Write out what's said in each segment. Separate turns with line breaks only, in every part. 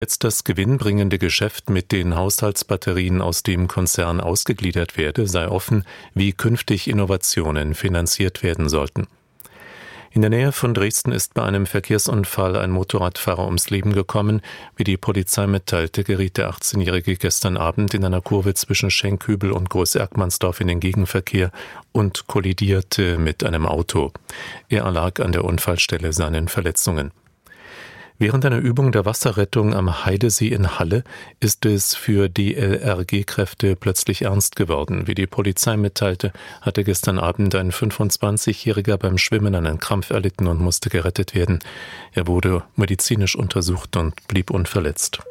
Jetzt das gewinnbringende Geschäft mit den Haushaltsbatterien aus dem Konzern ausgegliedert werde, sei offen, wie künftig Innovationen finanziert werden sollten. In der Nähe von Dresden ist bei einem Verkehrsunfall ein Motorradfahrer ums Leben gekommen. Wie die Polizei mitteilte, geriet der 18-Jährige gestern Abend in einer Kurve zwischen Schenkhübel und Groß-Erkmannsdorf in den Gegenverkehr und kollidierte mit einem Auto. Er erlag an der Unfallstelle seinen Verletzungen. Während einer Übung der Wasserrettung am Heidesee in Halle ist es für DLRG-Kräfte plötzlich ernst geworden. Wie die Polizei mitteilte, hatte gestern Abend ein 25-Jähriger beim Schwimmen einen Krampf erlitten und musste gerettet werden. Er wurde medizinisch untersucht und blieb unverletzt.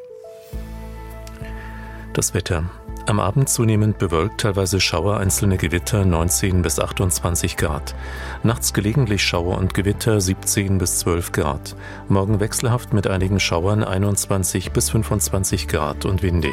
Das Wetter. Am Abend zunehmend bewölkt, teilweise Schauer, einzelne Gewitter 19 bis 28 Grad. Nachts gelegentlich Schauer und Gewitter 17 bis 12 Grad. Morgen wechselhaft mit einigen Schauern 21 bis 25 Grad und windig.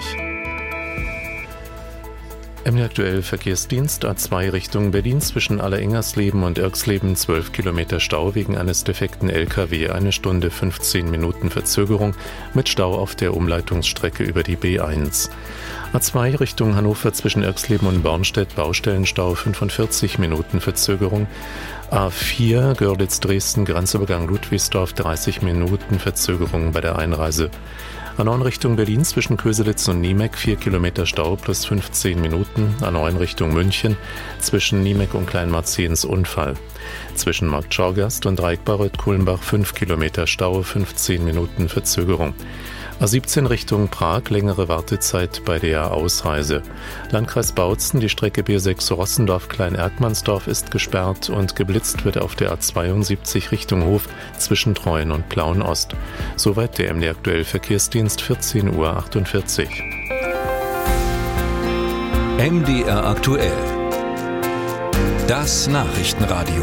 MD aktuell Verkehrsdienst A2 Richtung Berlin zwischen Allerengersleben und Irxleben 12 Kilometer Stau wegen eines defekten LKW, 1 Stunde 15 Minuten Verzögerung mit Stau auf der Umleitungsstrecke über die B1. A2 Richtung Hannover zwischen Irxleben und Bornstedt Baustellenstau 45 Minuten Verzögerung. A4 Görlitz-Dresden Grenzübergang Ludwigsdorf 30 Minuten Verzögerung bei der Einreise. A9 Richtung Berlin zwischen Köselitz und Niemeck 4 Kilometer Stau plus 15 Minuten. A9 Richtung München zwischen Niemeck und Kleinmarzens Unfall. Zwischen Markt Schorgast und Dreieckbarreuth-Kulmbach 5 Kilometer Stau, 15 Minuten Verzögerung. A17 Richtung Prag, längere Wartezeit bei der Ausreise. Landkreis Bautzen, die Strecke B6 Rossendorf-Klein-Erkmannsdorf ist gesperrt und geblitzt wird auf der A72 Richtung Hof zwischen Treuen und Plauen-Ost. Soweit der MD aktuell Verkehrsdienst, 14:48 Uhr.
MDR aktuell. Das Nachrichtenradio.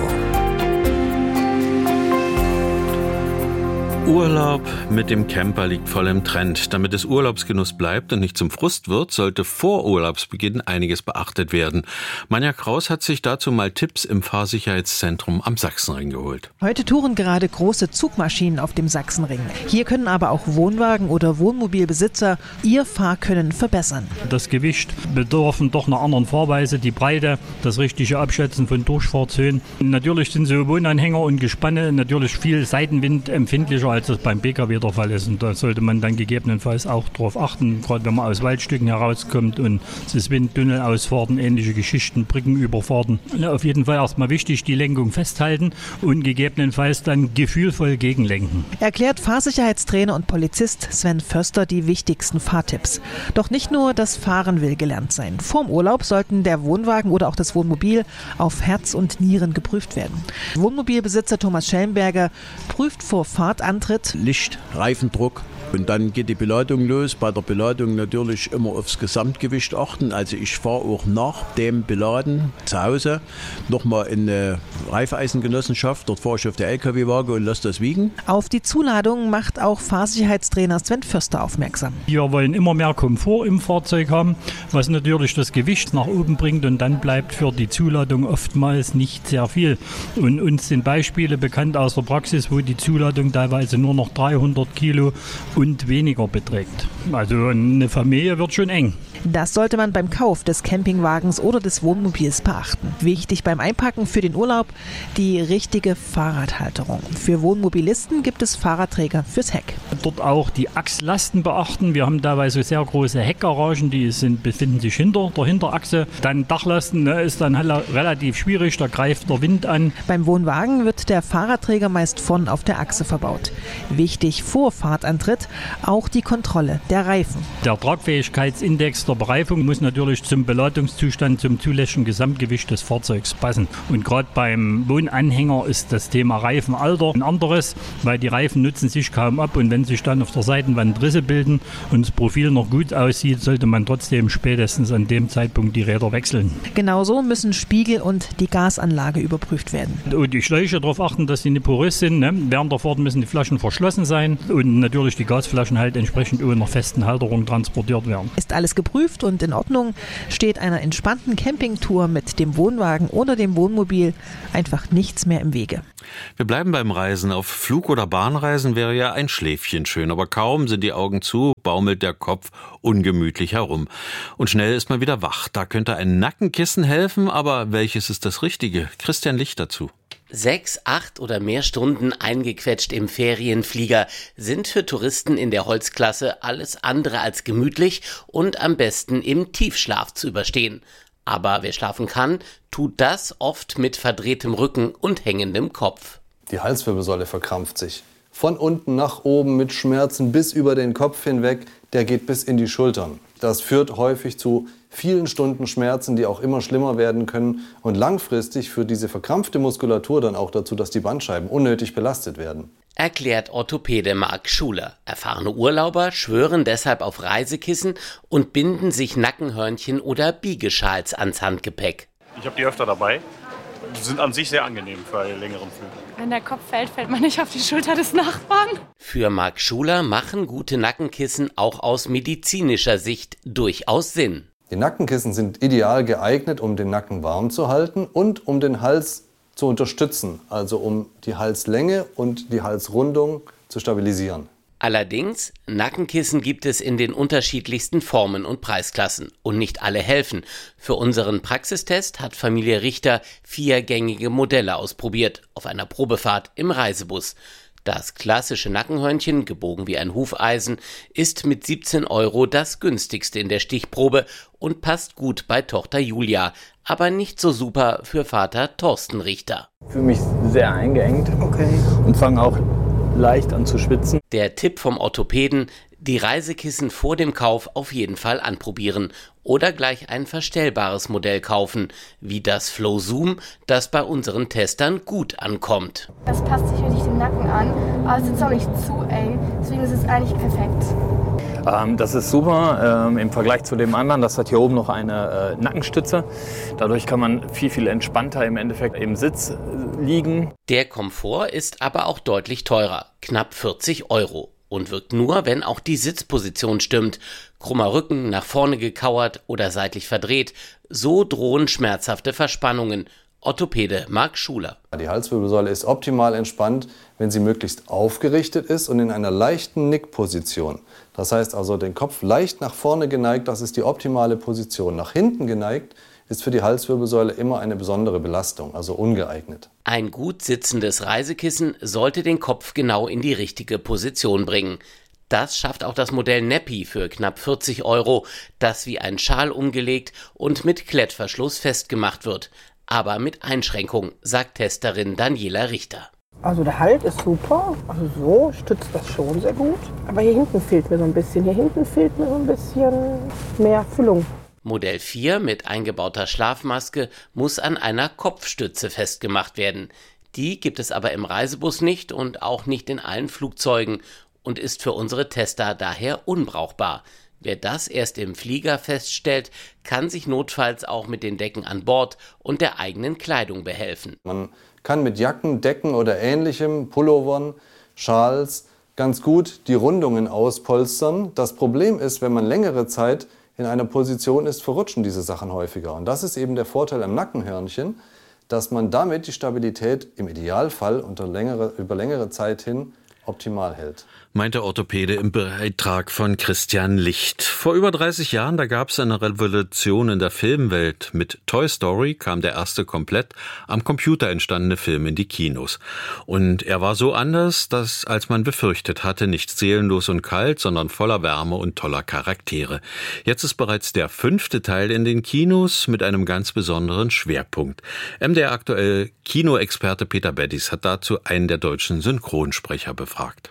Urlaub mit dem Camper liegt voll im Trend. Damit es Urlaubsgenuss bleibt und nicht zum Frust wird, sollte vor Urlaubsbeginn einiges beachtet werden. Manja Kraus hat sich dazu mal Tipps im Fahrsicherheitszentrum am Sachsenring geholt.
Heute touren gerade große Zugmaschinen auf dem Sachsenring. Hier können aber auch Wohnwagen- oder Wohnmobilbesitzer ihr Fahrkönnen verbessern.
Das Gewicht bedürfen doch einer anderen Fahrweise, die Breite, das richtige Abschätzen von Durchfahrtshöhen. Natürlich sind so Wohnanhänger und Gespanne natürlich viel Seitenwind empfindlicher, als das beim Pkw der Fall ist. Und da sollte man dann gegebenenfalls auch darauf achten, gerade wenn man aus Waldstücken herauskommt und es ist Windtunnelausfahrten, ähnliche Geschichten, Brückenüberfahrten. Auf jeden Fall erstmal wichtig, die Lenkung festhalten und gegebenenfalls dann gefühlvoll gegenlenken.
Erklärt Fahrsicherheitstrainer und Polizist Sven Förster die wichtigsten Fahrtipps. Doch nicht nur das Fahren will gelernt sein. Vorm Urlaub sollten der Wohnwagen oder auch das Wohnmobil auf Herz und Nieren geprüft werden. Wohnmobilbesitzer Thomas Schellenberger prüft vor Fahrtantritt
Licht, Reifendruck. Und dann geht die Beladung los. Bei der Beladung natürlich immer aufs Gesamtgewicht achten. Also ich fahre auch nach dem Beladen zu Hause nochmal in eine Reifeisengenossenschaft. Dort fahre ich auf der LKW-Waage und lasse das wiegen.
Auf die Zuladung macht auch Fahrsicherheitstrainer Sven Förster aufmerksam.
Wir wollen immer mehr Komfort im Fahrzeug haben, was natürlich das Gewicht nach oben bringt und dann bleibt für die Zuladung oftmals nicht sehr viel. Und uns sind Beispiele bekannt aus der Praxis, wo die Zuladung teilweise nur noch 300 Kilo und weniger beträgt. Also eine Familie wird schon eng.
Das sollte man beim Kauf des Campingwagens oder des Wohnmobils beachten. Wichtig beim Einpacken für den Urlaub die richtige Fahrradhalterung. Für Wohnmobilisten gibt es Fahrradträger fürs Heck.
Dort auch die Achslasten beachten. Wir haben teilweise sehr große Heckgaragen, die befinden sich hinter der Hinterachse. Dann Dachlasten ist dann relativ schwierig, da greift der Wind an.
Beim Wohnwagen wird der Fahrradträger meist vorn auf der Achse verbaut. Wichtig vor Fahrtantritt auch die Kontrolle der Reifen.
Der Tragfähigkeitsindex der Bereifung muss natürlich zum Beladungszustand, zum zulässigen Gesamtgewicht des Fahrzeugs passen. Und gerade beim Wohnanhänger ist das Thema Reifenalter ein anderes, weil die Reifen nutzen sich kaum ab und wenn sich dann auf der Seitenwand Risse bilden und das Profil noch gut aussieht, sollte man trotzdem spätestens an dem Zeitpunkt die Räder wechseln.
Genauso müssen Spiegel und die Gasanlage überprüft werden.
Und die Schläuche darauf achten, dass sie nicht porös sind. Während der Fahrt müssen die Flaschen verschlossen sein und natürlich die Gasflaschen halt entsprechend auch noch fest besten Halterung transportiert werden.
Ist alles geprüft und in Ordnung, steht einer entspannten Campingtour mit dem Wohnwagen oder dem Wohnmobil einfach nichts mehr im Wege.
Wir bleiben beim Reisen. Auf Flug- oder Bahnreisen wäre ja ein Schläfchen schön, aber kaum sind die Augen zu, baumelt der Kopf ungemütlich herum. Und schnell ist man wieder wach. Da könnte ein Nackenkissen helfen, aber welches ist das Richtige? Christian Licht dazu.
6, 8 oder mehr Stunden eingequetscht im Ferienflieger sind für Touristen in der Holzklasse alles andere als gemütlich und am besten im Tiefschlaf zu überstehen. Aber wer schlafen kann, tut das oft mit verdrehtem Rücken und hängendem Kopf.
Die Halswirbelsäule verkrampft sich. Von unten nach oben mit Schmerzen bis über den Kopf hinweg, der geht bis in die Schultern. Das führt häufig zu vielen Stunden Schmerzen, die auch immer schlimmer werden können. Und langfristig führt diese verkrampfte Muskulatur dann auch dazu, dass die Bandscheiben unnötig belastet werden.
Erklärt Orthopäde Marc Schuler. Erfahrene Urlauber schwören deshalb auf Reisekissen und binden sich Nackenhörnchen oder Biegeschals ans Handgepäck.
Ich habe die öfter dabei. Die sind an sich sehr angenehm für einen längeren Flug.
Wenn der Kopf fällt, fällt man nicht auf die Schulter des Nachbarn.
Für Marc Schuler machen gute Nackenkissen auch aus medizinischer Sicht durchaus Sinn.
Die Nackenkissen sind ideal geeignet, um den Nacken warm zu halten und um den Hals zu unterstützen, also um die Halslänge und die Halsrundung zu stabilisieren.
Allerdings, Nackenkissen gibt es in den unterschiedlichsten Formen und Preisklassen und nicht alle helfen. Für unseren Praxistest hat Familie Richter 4 gängige Modelle ausprobiert, auf einer Probefahrt im Reisebus. Das klassische Nackenhörnchen, gebogen wie ein Hufeisen, ist mit 17 € das günstigste in der Stichprobe und passt gut bei Tochter Julia, aber nicht so super für Vater Thorsten Richter.
Ich fühle mich sehr eingeengt und fange auch leicht an zu schwitzen.
Der Tipp vom Orthopäden: die Reisekissen vor dem Kauf auf jeden Fall anprobieren oder gleich ein verstellbares Modell kaufen, wie das Flow Zoom, das bei unseren Testern gut ankommt.
Das passt sich wirklich den Nacken an, aber es ist auch nicht zu eng, deswegen ist es eigentlich perfekt.
Das ist super im Vergleich zu dem anderen. Das hat hier oben noch eine Nackenstütze. Dadurch kann man viel entspannter im Endeffekt im Sitz liegen.
Der Komfort ist aber auch deutlich teurer, knapp 40 € und wirkt nur, wenn auch die Sitzposition stimmt. Krummer Rücken, nach vorne gekauert oder seitlich verdreht, so drohen schmerzhafte Verspannungen. Orthopäde Marc Schuler.
Die Halswirbelsäule ist optimal entspannt, wenn sie möglichst aufgerichtet ist und in einer leichten Nickposition. Das heißt also, den Kopf leicht nach vorne geneigt, das ist die optimale Position. Nach hinten geneigt ist für die Halswirbelsäule immer eine besondere Belastung, also ungeeignet.
Ein gut sitzendes Reisekissen sollte den Kopf genau in die richtige Position bringen. Das schafft auch das Modell Nappy für knapp 40 €, das wie ein Schal umgelegt und mit Klettverschluss festgemacht wird. Aber mit Einschränkung, sagt Testerin Daniela Richter.
Also der Halt ist super, also so stützt das schon sehr gut. Aber hier hinten fehlt mir so ein bisschen, mehr Füllung.
Modell 4 mit eingebauter Schlafmaske muss an einer Kopfstütze festgemacht werden. Die gibt es aber im Reisebus nicht und auch nicht in allen Flugzeugen und ist für unsere Tester daher unbrauchbar. Wer das erst im Flieger feststellt, kann sich notfalls auch mit den Decken an Bord und der eigenen Kleidung behelfen.
Man kann mit Jacken, Decken oder ähnlichem, Pullovern, Schals, ganz gut die Rundungen auspolstern. Das Problem ist, wenn man längere Zeit in einer Position ist, verrutschen diese Sachen häufiger. Und das ist eben der Vorteil am Nackenhörnchen, dass man damit die Stabilität im Idealfall über längere Zeit hin optimal hält.
Meint der Orthopäde im Beitrag von Christian Licht. Vor über 30 Jahren, da gab es eine Revolution in der Filmwelt. Mit Toy Story kam der erste komplett am Computer entstandene Film in die Kinos. Und er war so anders, dass, als man befürchtet hatte, nicht seelenlos und kalt, sondern voller Wärme und toller Charaktere. Jetzt ist bereits der 5. Teil in den Kinos mit einem ganz besonderen Schwerpunkt. MDR aktuell Kinoexperte Peter Beddies hat dazu einen der deutschen Synchronsprecher befragt.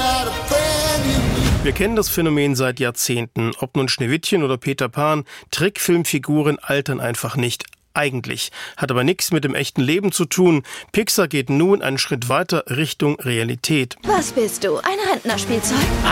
Wir kennen das Phänomen seit Jahrzehnten. Ob nun Schneewittchen oder Peter Pan, Trickfilmfiguren altern einfach nicht. Eigentlich. Hat aber nichts mit dem echten Leben zu tun. Pixar geht nun einen Schritt weiter Richtung Realität.
Was bist du? Ein Rentnerspielzeug?
Was?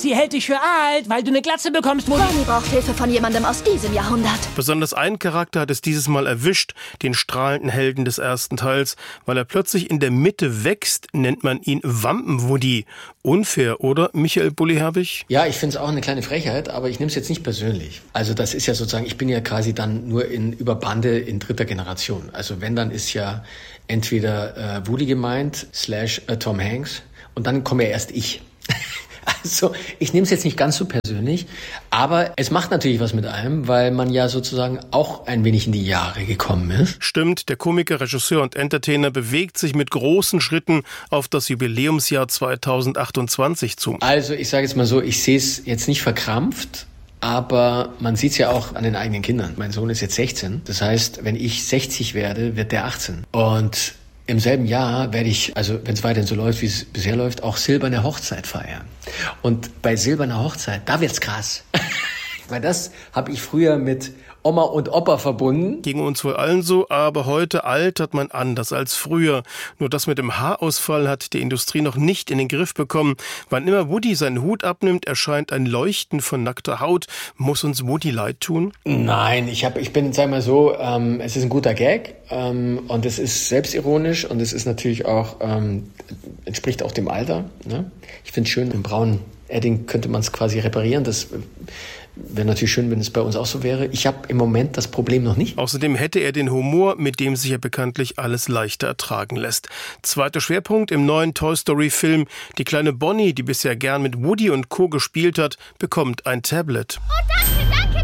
Sie hält dich für alt, weil du eine Glatze bekommst, Mutti.
Barney braucht Hilfe von jemandem aus diesem Jahrhundert.
Besonders einen Charakter hat es dieses Mal erwischt, den strahlenden Helden des ersten Teils. Weil er plötzlich in der Mitte wächst, nennt man ihn Wampenwoody. Unfair, oder, Michael Bulli-Herbig?
Ja, ich finde es auch eine kleine Frechheit, aber ich nehme es jetzt nicht persönlich. Also das ist ja sozusagen, ich bin ja quasi dann nur über Bande in dritter Generation. Also wenn, dann ist ja entweder Woody gemeint, / Tom Hanks, und dann komme ja erst ich. Also ich nehme es jetzt nicht ganz so persönlich, aber es macht natürlich was mit einem, weil man ja sozusagen auch ein wenig in die Jahre gekommen ist.
Stimmt, der Komiker, Regisseur und Entertainer bewegt sich mit großen Schritten auf das Jubiläumsjahr 2028 zu.
Also ich sage jetzt mal so, ich sehe es jetzt nicht verkrampft, aber man sieht es ja auch an den eigenen Kindern. Mein Sohn ist jetzt 16, das heißt, wenn ich 60 werde, wird der 18. Und im selben Jahr werde ich, also wenn es weiterhin so läuft, wie es bisher läuft, auch silberne Hochzeit feiern. Und bei silberner Hochzeit, da wird's krass. Weil das habe ich früher mit Oma und Opa verbunden.
Ging uns wohl allen so, aber heute altert man anders als früher. Nur das mit dem Haarausfall hat die Industrie noch nicht in den Griff bekommen. Wann immer Woody seinen Hut abnimmt, erscheint ein Leuchten von nackter Haut. Muss uns Woody leid tun?
Nein, ich bin, sag mal so, es ist ein guter Gag und es ist selbstironisch und es ist natürlich auch, entspricht auch dem Alter. Ne? Ich finde es schön, im braunen Edding könnte man es quasi reparieren. Das wäre natürlich schön, wenn es bei uns auch so wäre. Ich habe im Moment das Problem noch nicht.
Außerdem hätte er den Humor, mit dem sich ja bekanntlich alles leichter ertragen lässt. Zweiter Schwerpunkt im neuen Toy-Story-Film. Die kleine Bonnie, die bisher gern mit Woody und Co. gespielt hat, bekommt ein Tablet.
Oh, danke.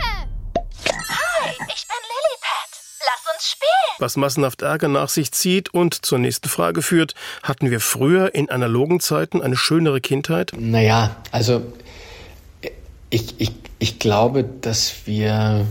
Hi, ich bin Lilliput. Lass uns spielen.
Was massenhaft Ärger nach sich zieht und zur nächsten Frage führt, hatten wir früher in analogen Zeiten eine schönere Kindheit?
Naja, also ich glaube, dass wir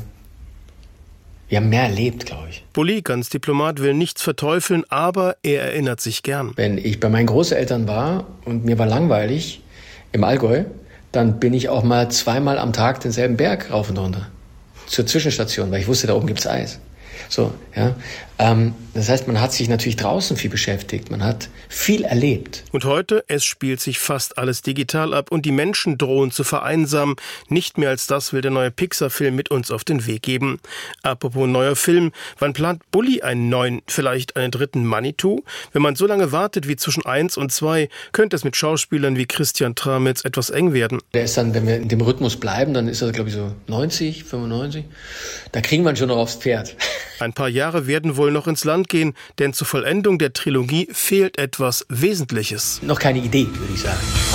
haben mehr erlebt, glaube ich.
Bulli, ganz Diplomat, will nichts verteufeln, aber er erinnert sich gern.
Wenn ich bei meinen Großeltern war und mir war langweilig im Allgäu, dann bin ich auch mal 2-mal am Tag denselben Berg rauf und runter. Zur Zwischenstation, weil ich wusste, da oben gibt's Eis. So, ja. Das heißt, man hat sich natürlich draußen viel beschäftigt, man hat viel erlebt.
Und heute, es spielt sich fast alles digital ab und die Menschen drohen zu vereinsamen. Nicht mehr als das will der neue Pixar-Film mit uns auf den Weg geben. Apropos neuer Film, wann plant Bulli einen neuen, vielleicht einen dritten Manitou? Wenn man so lange wartet wie zwischen 1 und 2, könnte es mit Schauspielern wie Christian Tramitz etwas eng werden.
Der ist dann, wenn wir in dem Rhythmus bleiben, dann ist er, glaube ich, so 90, 95. Da kriegen wir ihn schon noch aufs Pferd.
Ein paar Jahre werden wohl noch ins Land gehen, denn zur Vollendung der Trilogie fehlt etwas Wesentliches.
Noch keine Idee, würde ich sagen.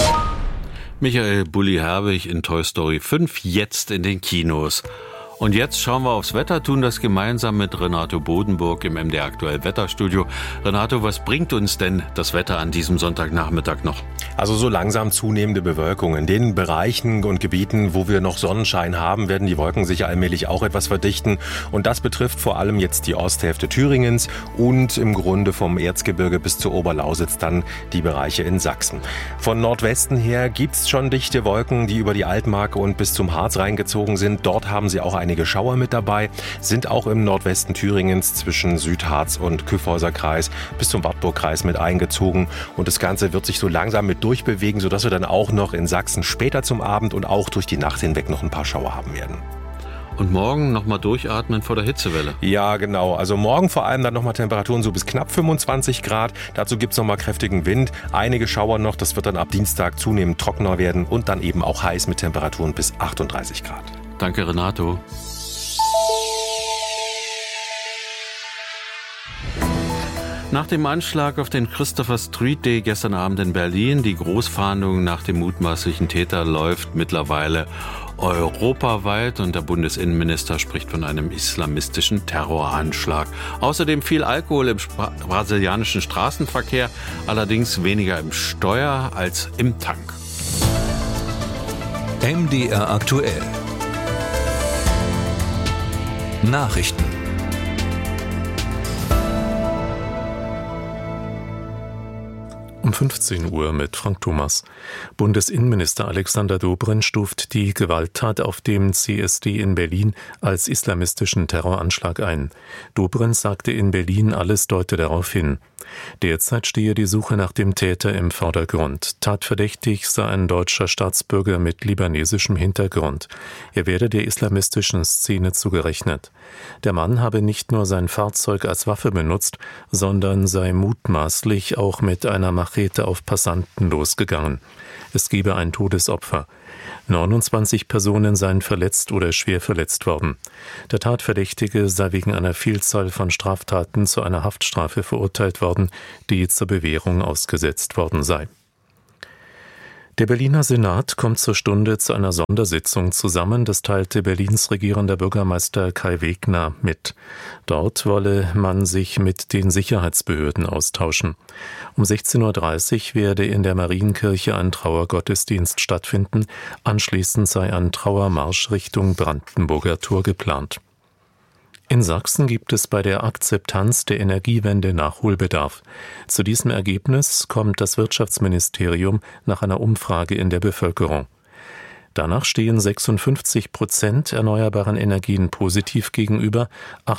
Michael Bulli-Herbig in Toy Story 5, jetzt in den Kinos. Und jetzt schauen wir aufs Wetter, tun das gemeinsam mit Renato Bodenburg im MDR Aktuell Wetterstudio. Renato, was bringt uns denn das Wetter an diesem Sonntagnachmittag noch?
Also so langsam zunehmende Bewölkung. In den Bereichen und Gebieten, wo wir noch Sonnenschein haben, werden die Wolken sich allmählich auch etwas verdichten. Und das betrifft vor allem jetzt die Osthälfte Thüringens und im Grunde vom Erzgebirge bis zur Oberlausitz dann die Bereiche in Sachsen. Von Nordwesten her gibt's schon dichte Wolken, die über die Altmark und bis zum Harz reingezogen sind. Dort haben sie auch einige Schauer mit dabei, sind auch im Nordwesten Thüringens zwischen Südharz und Kyffhäuser Kreis bis zum Wartburgkreis mit eingezogen. Und das Ganze wird sich so langsam mit durchbewegen, sodass wir dann auch noch in Sachsen später zum Abend und auch durch die Nacht hinweg noch ein paar Schauer haben werden.
Und morgen nochmal durchatmen vor der Hitzewelle.
Ja, genau. Also morgen vor allem dann nochmal Temperaturen so bis knapp 25 Grad. Dazu gibt's nochmal kräftigen Wind. Einige Schauer noch. Das wird dann ab Dienstag zunehmend trockener werden und dann eben auch heiß mit Temperaturen bis 38 Grad.
Danke, Renato. Nach dem Anschlag auf den Christopher Street Day gestern Abend in Berlin, die Großfahndung nach dem mutmaßlichen Täter läuft mittlerweile europaweit und der Bundesinnenminister spricht von einem islamistischen Terroranschlag. Außerdem viel Alkohol im brasilianischen Straßenverkehr, allerdings weniger im Steuer als im Tank.
MDR aktuell. Nachrichten.
Um 15 Uhr mit Frank Thomas. Bundesinnenminister Alexander Dobrindt stuft die Gewalttat auf dem CSD in Berlin als islamistischen Terroranschlag ein. Dobrindt sagte in Berlin, alles deute darauf hin. Derzeit stehe die Suche nach dem Täter im Vordergrund. Tatverdächtig sei ein deutscher Staatsbürger mit libanesischem Hintergrund. Er werde der islamistischen Szene zugerechnet. Der Mann habe nicht nur sein Fahrzeug als Waffe benutzt, sondern sei mutmaßlich auch mit einer Machete auf Passanten losgegangen. Es gebe ein Todesopfer. 29 Personen seien verletzt oder schwer verletzt worden. Der Tatverdächtige sei wegen einer Vielzahl von Straftaten zu einer Haftstrafe verurteilt worden, die zur Bewährung ausgesetzt worden sei. Der Berliner Senat kommt zur Stunde zu einer Sondersitzung zusammen, das teilte Berlins regierender Bürgermeister Kai Wegner mit. Dort wolle man sich mit den Sicherheitsbehörden austauschen. Um 16.30 Uhr werde in der Marienkirche ein Trauergottesdienst stattfinden, anschließend sei ein Trauermarsch Richtung Brandenburger Tor geplant. In Sachsen gibt es bei der Akzeptanz der Energiewende Nachholbedarf. Zu diesem Ergebnis kommt das Wirtschaftsministerium nach einer Umfrage in der Bevölkerung. Danach stehen 56% erneuerbaren Energien positiv gegenüber,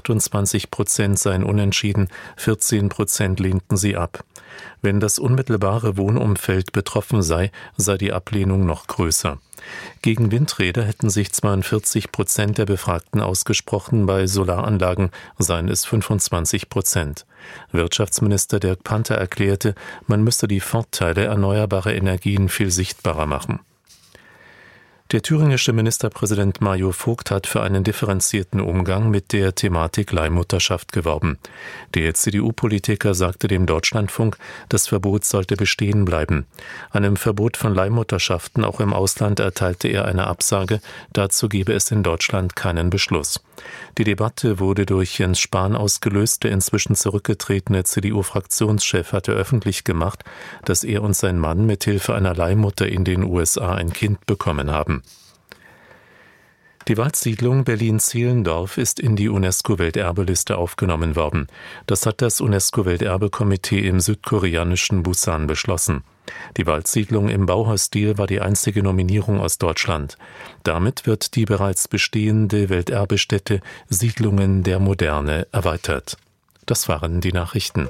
28% seien unentschieden, 14% lehnten sie ab. Wenn das unmittelbare Wohnumfeld betroffen sei, sei die Ablehnung noch größer. Gegen Windräder hätten sich 42% der Befragten ausgesprochen, bei Solaranlagen seien es 25%. Wirtschaftsminister Dirk Panther erklärte, man müsse die Vorteile erneuerbarer Energien viel sichtbarer machen. Der thüringische Ministerpräsident Mario Vogt hat für einen differenzierten Umgang mit der Thematik Leihmutterschaft geworben. Der CDU-Politiker sagte dem Deutschlandfunk, das Verbot sollte bestehen bleiben. Einem Verbot von Leihmutterschaften auch im Ausland erteilte er eine Absage, dazu gebe es in Deutschland keinen Beschluss. Die Debatte wurde durch Jens Spahn ausgelöst. Der inzwischen zurückgetretene CDU-Fraktionschef hatte öffentlich gemacht, dass er und sein Mann mit Hilfe einer Leihmutter in den USA ein Kind bekommen haben. Die Waldsiedlung Berlin-Zehlendorf ist in die UNESCO-Welterbeliste aufgenommen worden. Das hat das UNESCO-Welterbekomitee im südkoreanischen Busan beschlossen. Die Waldsiedlung im Bauhausstil war die einzige Nominierung aus Deutschland. Damit wird die bereits bestehende Welterbestätte Siedlungen der Moderne erweitert. Das waren die Nachrichten.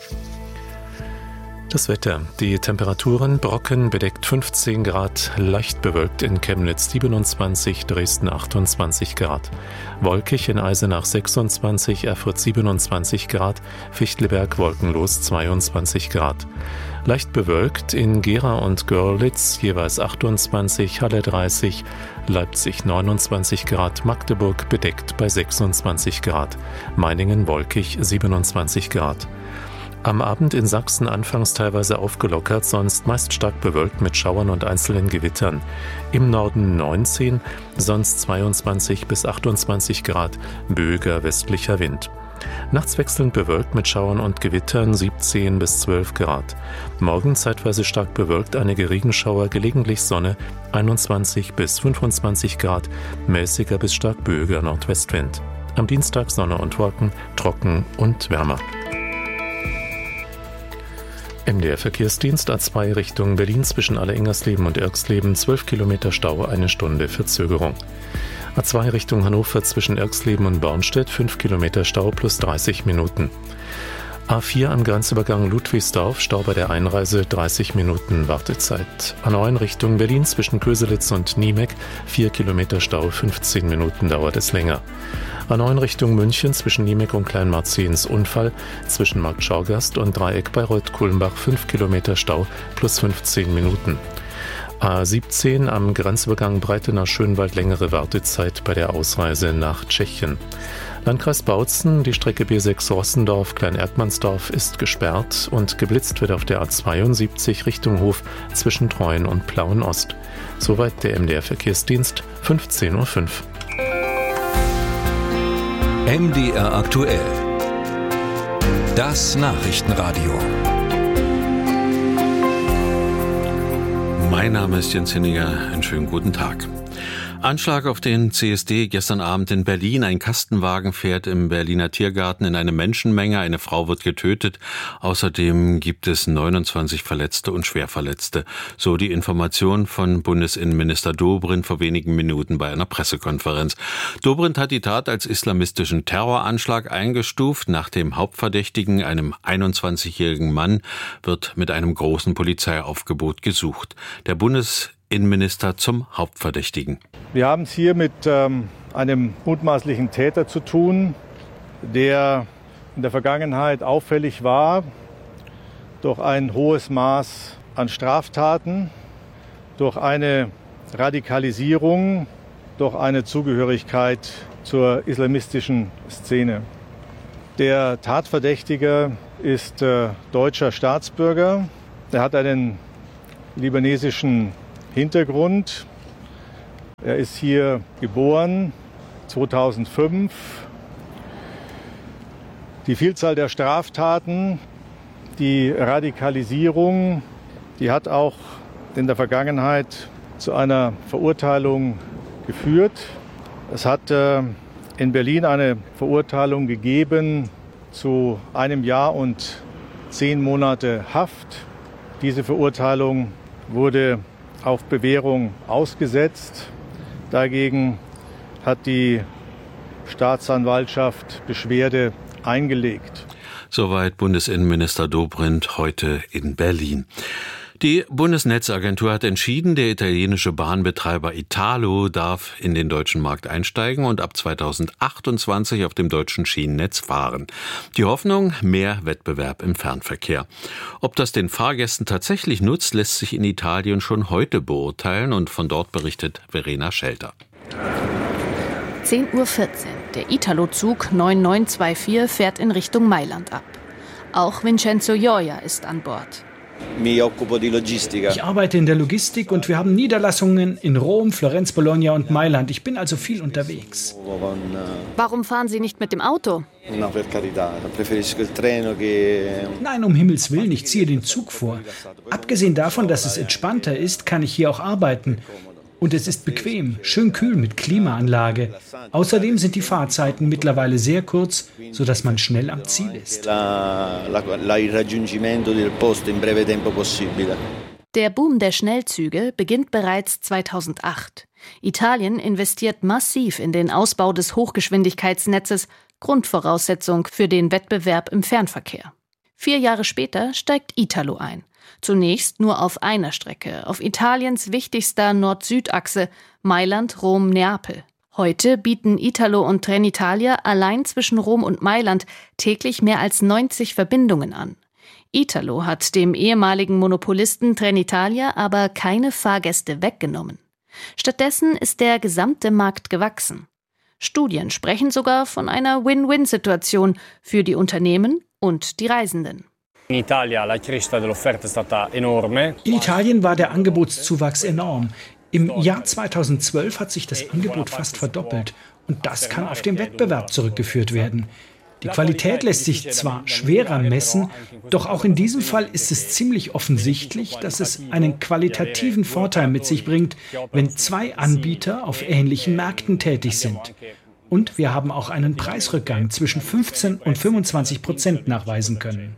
Das Wetter. Die Temperaturen: Brocken bedeckt 15 Grad, leicht bewölkt in Chemnitz 27, Dresden 28 Grad. Wolkig in Eisenach 26, Erfurt 27 Grad, Fichtelberg wolkenlos 22 Grad. Leicht bewölkt in Gera und Görlitz jeweils 28, Halle 30, Leipzig 29 Grad, Magdeburg bedeckt bei 26 Grad, Meiningen wolkig 27 Grad. Am Abend in Sachsen anfangs teilweise aufgelockert, sonst meist stark bewölkt mit Schauern und einzelnen Gewittern. Im Norden 19, sonst 22 bis 28 Grad, böiger westlicher Wind. Nachts wechselnd bewölkt mit Schauern und Gewittern 17 bis 12 Grad. Morgen zeitweise stark bewölkt, einige Regenschauer, gelegentlich Sonne 21 bis 25 Grad, mäßiger bis stark böiger Nordwestwind. Am Dienstag Sonne und Wolken, trocken und wärmer. MDR Verkehrsdienst A2 Richtung Berlin zwischen Alleingersleben und Irxleben 12 Kilometer Stau, 1 Stunde Verzögerung. A2 Richtung Hannover zwischen Irxleben und Bornstedt 5 Kilometer Stau plus 30 Minuten. A4 am Grenzübergang Ludwigsdorf, Stau bei der Einreise, 30 Minuten Wartezeit. A9 Richtung Berlin zwischen Köselitz und Niemek 4 Kilometer Stau, 15 Minuten dauert es länger. A9 Richtung München zwischen Niemek und Kleinmarzens Unfall, zwischen Markt Schauergast und Dreieck Bayreuth-Kulmbach 5 Kilometer Stau plus 15 Minuten. A17 am Grenzübergang Breitenau-Schönwald längere Wartezeit bei der Ausreise nach Tschechien. Landkreis Bautzen, die Strecke B6 Rossendorf, Klein-Erdmannsdorf ist gesperrt und geblitzt wird auf der A72 Richtung Hof zwischen Treuen und Plauen-Ost. Soweit der MDR Verkehrsdienst, 15.05 Uhr.
MDR aktuell. Das Nachrichtenradio.
Mein Name ist Jens Hinniger. Einen schönen guten Tag. Anschlag auf den CSD gestern Abend in Berlin. Ein Kastenwagen fährt im Berliner Tiergarten in eine Menschenmenge. Eine Frau wird getötet. Außerdem gibt es 29 Verletzte und Schwerverletzte. So die Information von Bundesinnenminister Dobrindt vor wenigen Minuten bei einer Pressekonferenz. Dobrindt hat die Tat als islamistischen Terroranschlag eingestuft. Nach dem Hauptverdächtigen, einem 21-jährigen Mann, wird mit einem großen Polizeiaufgebot gesucht. Der Bundesinnenminister zum Hauptverdächtigen.
Wir haben es hier mit einem mutmaßlichen Täter zu tun, der in der Vergangenheit auffällig war durch ein hohes Maß an Straftaten, durch eine Radikalisierung, durch eine Zugehörigkeit zur islamistischen Szene. Der Tatverdächtige ist deutscher Staatsbürger. Er hat einen libanesischen Hintergrund. Er ist hier geboren, 2005. Die Vielzahl der Straftaten, die Radikalisierung, die hat auch in der Vergangenheit zu einer Verurteilung geführt. Es hat in Berlin eine Verurteilung gegeben zu 1 Jahr und 10 Monate Haft. Diese Verurteilung wurde auf Bewährung ausgesetzt. Dagegen hat die Staatsanwaltschaft Beschwerde eingelegt.
Soweit Bundesinnenminister Dobrindt heute in Berlin. Die Bundesnetzagentur hat entschieden, der italienische Bahnbetreiber Italo darf in den deutschen Markt einsteigen und ab 2028 auf dem deutschen Schienennetz fahren. Die Hoffnung, mehr Wettbewerb im Fernverkehr. Ob das den Fahrgästen tatsächlich nutzt, lässt sich in Italien schon heute beurteilen und von dort berichtet Verena Schelter.
10:14 Uhr. Der Italo-Zug 9924 fährt in Richtung Mailand ab. Auch Vincenzo Gioia ist an Bord.
Ich arbeite in der Logistik und wir haben Niederlassungen in Rom, Florenz, Bologna und Mailand. Ich bin also viel unterwegs.
Warum fahren Sie nicht mit dem Auto?
Nein, um Himmels Willen, ich ziehe den Zug vor. Abgesehen davon, dass es entspannter ist, kann ich hier auch arbeiten. Und es ist bequem, schön kühl mit Klimaanlage. Außerdem sind die Fahrzeiten mittlerweile sehr kurz, sodass man schnell am Ziel ist.
Der Boom der Schnellzüge beginnt bereits 2008. Italien investiert massiv in den Ausbau des Hochgeschwindigkeitsnetzes, Grundvoraussetzung für den Wettbewerb im Fernverkehr. 4 Jahre später steigt Italo ein. Zunächst nur auf einer Strecke, auf Italiens wichtigster Nord-Süd-Achse, Mailand-Rom-Neapel. Heute bieten Italo und Trenitalia allein zwischen Rom und Mailand täglich mehr als 90 Verbindungen an. Italo hat dem ehemaligen Monopolisten Trenitalia aber keine Fahrgäste weggenommen. Stattdessen ist der gesamte Markt gewachsen. Studien sprechen sogar von einer Win-Win-Situation für die Unternehmen und die Reisenden.
In Italien war der Angebotszuwachs enorm. Im Jahr 2012 hat sich das Angebot fast verdoppelt. Und das kann auf den Wettbewerb zurückgeführt werden. Die Qualität lässt sich zwar schwerer messen, doch auch in diesem Fall ist es ziemlich offensichtlich, dass es einen qualitativen Vorteil mit sich bringt, wenn 2 Anbieter auf ähnlichen Märkten tätig sind. Und wir haben auch einen Preisrückgang zwischen 15% und 25% nachweisen können.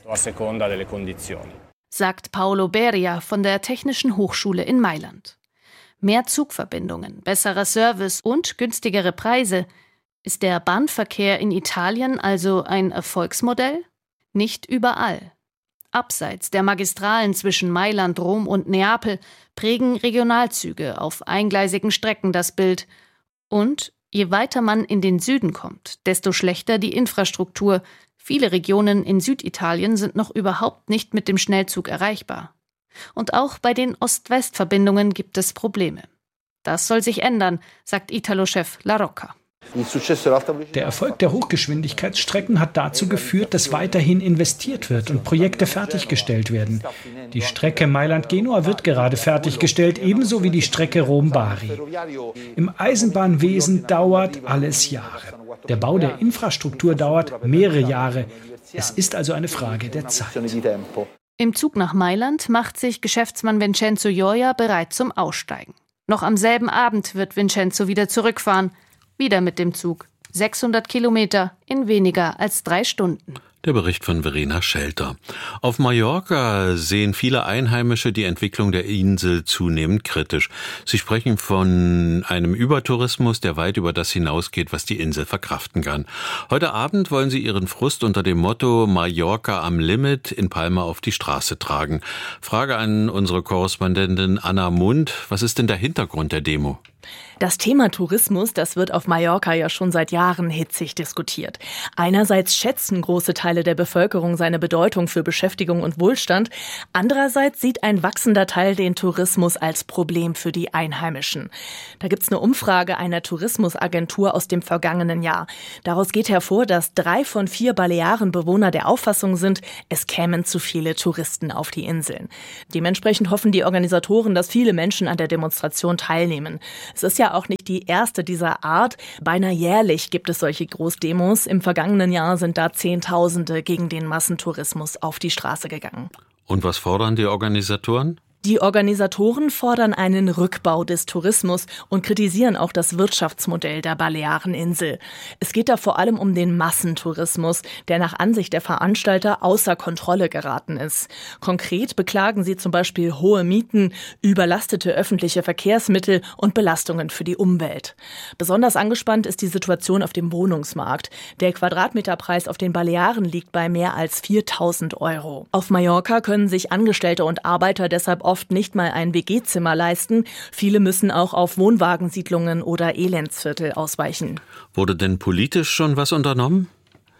Sagt Paolo Beria von der Technischen Hochschule in Mailand. Mehr Zugverbindungen, besserer Service und günstigere Preise. Ist der Bahnverkehr in Italien also ein Erfolgsmodell? Nicht überall. Abseits der Magistralen zwischen Mailand, Rom und Neapel prägen Regionalzüge auf eingleisigen Strecken das Bild. Und je weiter man in den Süden kommt, desto schlechter die Infrastruktur. Viele Regionen in Süditalien sind noch überhaupt nicht mit dem Schnellzug erreichbar. Und auch bei den Ost-West-Verbindungen gibt es Probleme. Das soll sich ändern, sagt Italo-Chef La Rocca.
Der Erfolg der Hochgeschwindigkeitsstrecken hat dazu geführt, dass weiterhin investiert wird und Projekte fertiggestellt werden. Die Strecke Mailand-Genua wird gerade fertiggestellt, ebenso wie die Strecke Rom-Bari. Im Eisenbahnwesen dauert alles Jahre. Der Bau der Infrastruktur dauert mehrere Jahre. Es ist also eine Frage der Zeit.
Im Zug nach Mailand macht sich Geschäftsmann Vincenzo Gioia bereit zum Aussteigen. Noch am selben Abend wird Vincenzo wieder zurückfahren. Wieder mit dem Zug. 600 Kilometer in weniger als 3 Stunden.
Der Bericht von Verena Schelter. Auf Mallorca sehen viele Einheimische die Entwicklung der Insel zunehmend kritisch. Sie sprechen von einem Übertourismus, der weit über das hinausgeht, was die Insel verkraften kann. Heute Abend wollen sie ihren Frust unter dem Motto Mallorca am Limit in Palma auf die Straße tragen. Frage an unsere Korrespondentin Anna Mund. Was ist denn der Hintergrund der Demo?
Das Thema Tourismus, das wird auf Mallorca ja schon seit Jahren hitzig diskutiert. Einerseits schätzen große Teile der Bevölkerung seine Bedeutung für Beschäftigung und Wohlstand. Andererseits sieht ein wachsender Teil den Tourismus als Problem für die Einheimischen. Da gibt's eine Umfrage einer Tourismusagentur aus dem vergangenen Jahr. Daraus geht hervor, dass 3 von 4 Balearenbewohner der Auffassung sind, es kämen zu viele Touristen auf die Inseln. Dementsprechend hoffen die Organisatoren, dass viele Menschen an der Demonstration teilnehmen. Es ist ja auch nicht die erste dieser Art. Beinahe jährlich gibt es solche Großdemos. Im vergangenen Jahr sind da Zehntausende gegen den Massentourismus auf die Straße gegangen.
Und was fordern die Organisatoren?
Die Organisatoren fordern einen Rückbau des Tourismus und kritisieren auch das Wirtschaftsmodell der Baleareninsel. Es geht da vor allem um den Massentourismus, der nach Ansicht der Veranstalter außer Kontrolle geraten ist. Konkret beklagen sie zum Beispiel hohe Mieten, überlastete öffentliche Verkehrsmittel und Belastungen für die Umwelt. Besonders angespannt ist die Situation auf dem Wohnungsmarkt. Der Quadratmeterpreis auf den Balearen liegt bei mehr als 4.000 €. Auf Mallorca können sich Angestellte und Arbeiter deshalb oft nicht mal ein WG-Zimmer leisten. Viele müssen auch auf Wohnwagensiedlungen oder Elendsviertel ausweichen.
Wurde denn politisch schon was unternommen?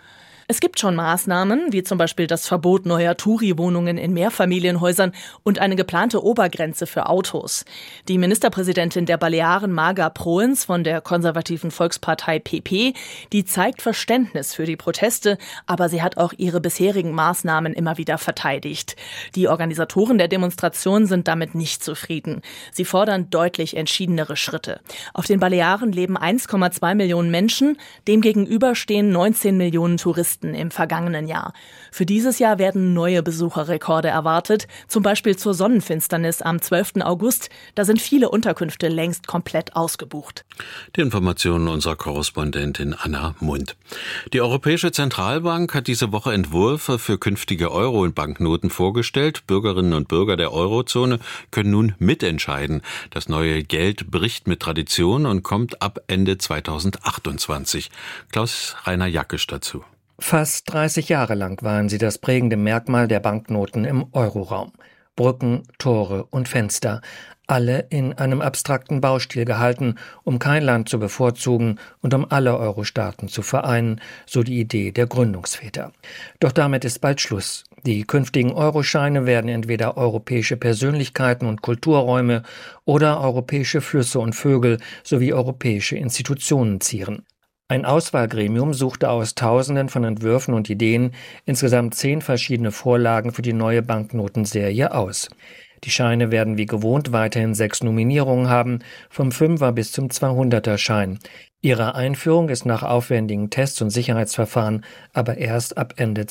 Es gibt schon Maßnahmen, wie zum Beispiel das Verbot neuer Touri-Wohnungen in Mehrfamilienhäusern und eine geplante Obergrenze für Autos. Die Ministerpräsidentin der Balearen, Marga Proens von der konservativen Volkspartei PP, die zeigt Verständnis für die Proteste, aber sie hat auch ihre bisherigen Maßnahmen immer wieder verteidigt. Die Organisatoren der Demonstration sind damit nicht zufrieden. Sie fordern deutlich entschiedenere Schritte. Auf den Balearen leben 1,2 Millionen Menschen, demgegenüber stehen 19 Millionen Touristen im vergangenen Jahr. Für dieses Jahr werden neue Besucherrekorde erwartet, zum Beispiel zur Sonnenfinsternis am 12. August. Da sind viele Unterkünfte längst komplett ausgebucht.
Die Informationen unserer Korrespondentin Anna Mund. Die Europäische Zentralbank hat diese Woche Entwürfe für künftige Euro- und Banknoten vorgestellt. Bürgerinnen und Bürger der Eurozone können nun mitentscheiden. Das neue Geld bricht mit Tradition und kommt ab Ende 2028. Klaus-Rainer Jackisch dazu.
Fast 30 Jahre lang waren sie das prägende Merkmal der Banknoten im Euroraum. Brücken, Tore und Fenster, alle in einem abstrakten Baustil gehalten, um kein Land zu bevorzugen und um alle Euro-Staaten zu vereinen, so die Idee der Gründungsväter. Doch damit ist bald Schluss. Die künftigen Euroscheine werden entweder europäische Persönlichkeiten und Kulturräume oder europäische Flüsse und Vögel sowie europäische Institutionen zieren. Ein Auswahlgremium suchte aus Tausenden von Entwürfen und Ideen insgesamt 10 verschiedene Vorlagen für die neue Banknotenserie aus. Die Scheine werden wie gewohnt weiterhin 6 Nominierungen haben, vom 5er bis zum 200er Schein. Ihre Einführung ist nach aufwendigen Tests und Sicherheitsverfahren aber erst ab Ende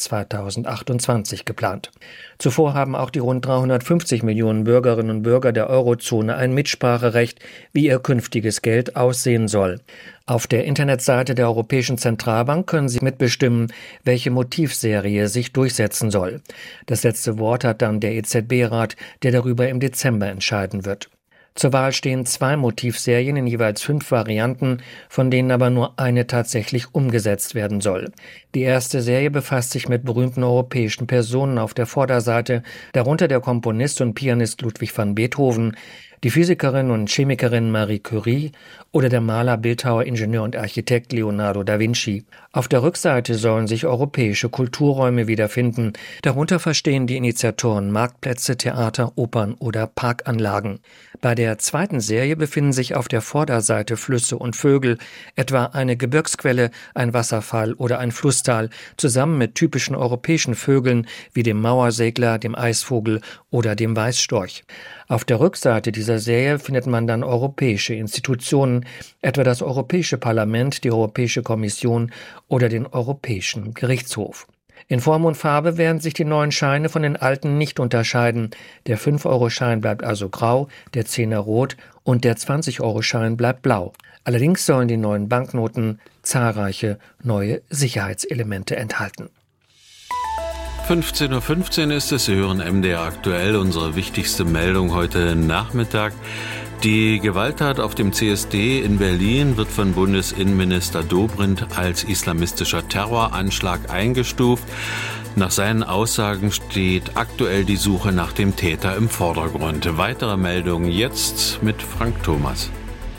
2028 geplant. Zuvor haben auch die rund 350 Millionen Bürgerinnen und Bürger der Eurozone ein Mitspracherecht, wie ihr künftiges Geld aussehen soll. Auf der Internetseite der Europäischen Zentralbank können Sie mitbestimmen, welche Motivserie sich durchsetzen soll. Das letzte Wort hat dann der EZB-Rat, der darüber im Dezember entscheiden wird. Zur Wahl stehen 2 Motivserien in jeweils 5 Varianten, von denen aber nur eine tatsächlich umgesetzt werden soll. Die erste Serie befasst sich mit berühmten europäischen Personen auf der Vorderseite, darunter der Komponist und Pianist Ludwig van Beethoven, die Physikerin und Chemikerin Marie Curie oder der Maler, Bildhauer, Ingenieur und Architekt Leonardo da Vinci. Auf der Rückseite sollen sich europäische Kulturräume wiederfinden. Darunter verstehen die Initiatoren Marktplätze, Theater, Opern oder Parkanlagen. Bei der zweiten Serie befinden sich auf der Vorderseite Flüsse und Vögel, etwa eine Gebirgsquelle, ein Wasserfall oder ein Flusstal, zusammen mit typischen europäischen Vögeln wie dem Mauersegler, dem Eisvogel oder dem Weißstorch. Auf der Rückseite dieser Serie findet man dann europäische Institutionen, etwa das Europäische Parlament, die Europäische Kommission oder den Europäischen Gerichtshof. In Form und Farbe werden sich die neuen Scheine von den alten nicht unterscheiden. Der 5-Euro-Schein bleibt also grau, der 10er rot und der 20-Euro-Schein bleibt blau. Allerdings sollen die neuen Banknoten zahlreiche neue Sicherheitselemente enthalten.
15:15 Uhr ist es, Sie hören MDR aktuell, unsere wichtigste Meldung heute Nachmittag. Die Gewalttat auf dem CSD in Berlin wird von Bundesinnenminister Dobrindt als islamistischer Terroranschlag eingestuft. Nach seinen Aussagen steht aktuell die Suche nach dem Täter im Vordergrund. Weitere Meldungen jetzt mit Frank Thomas.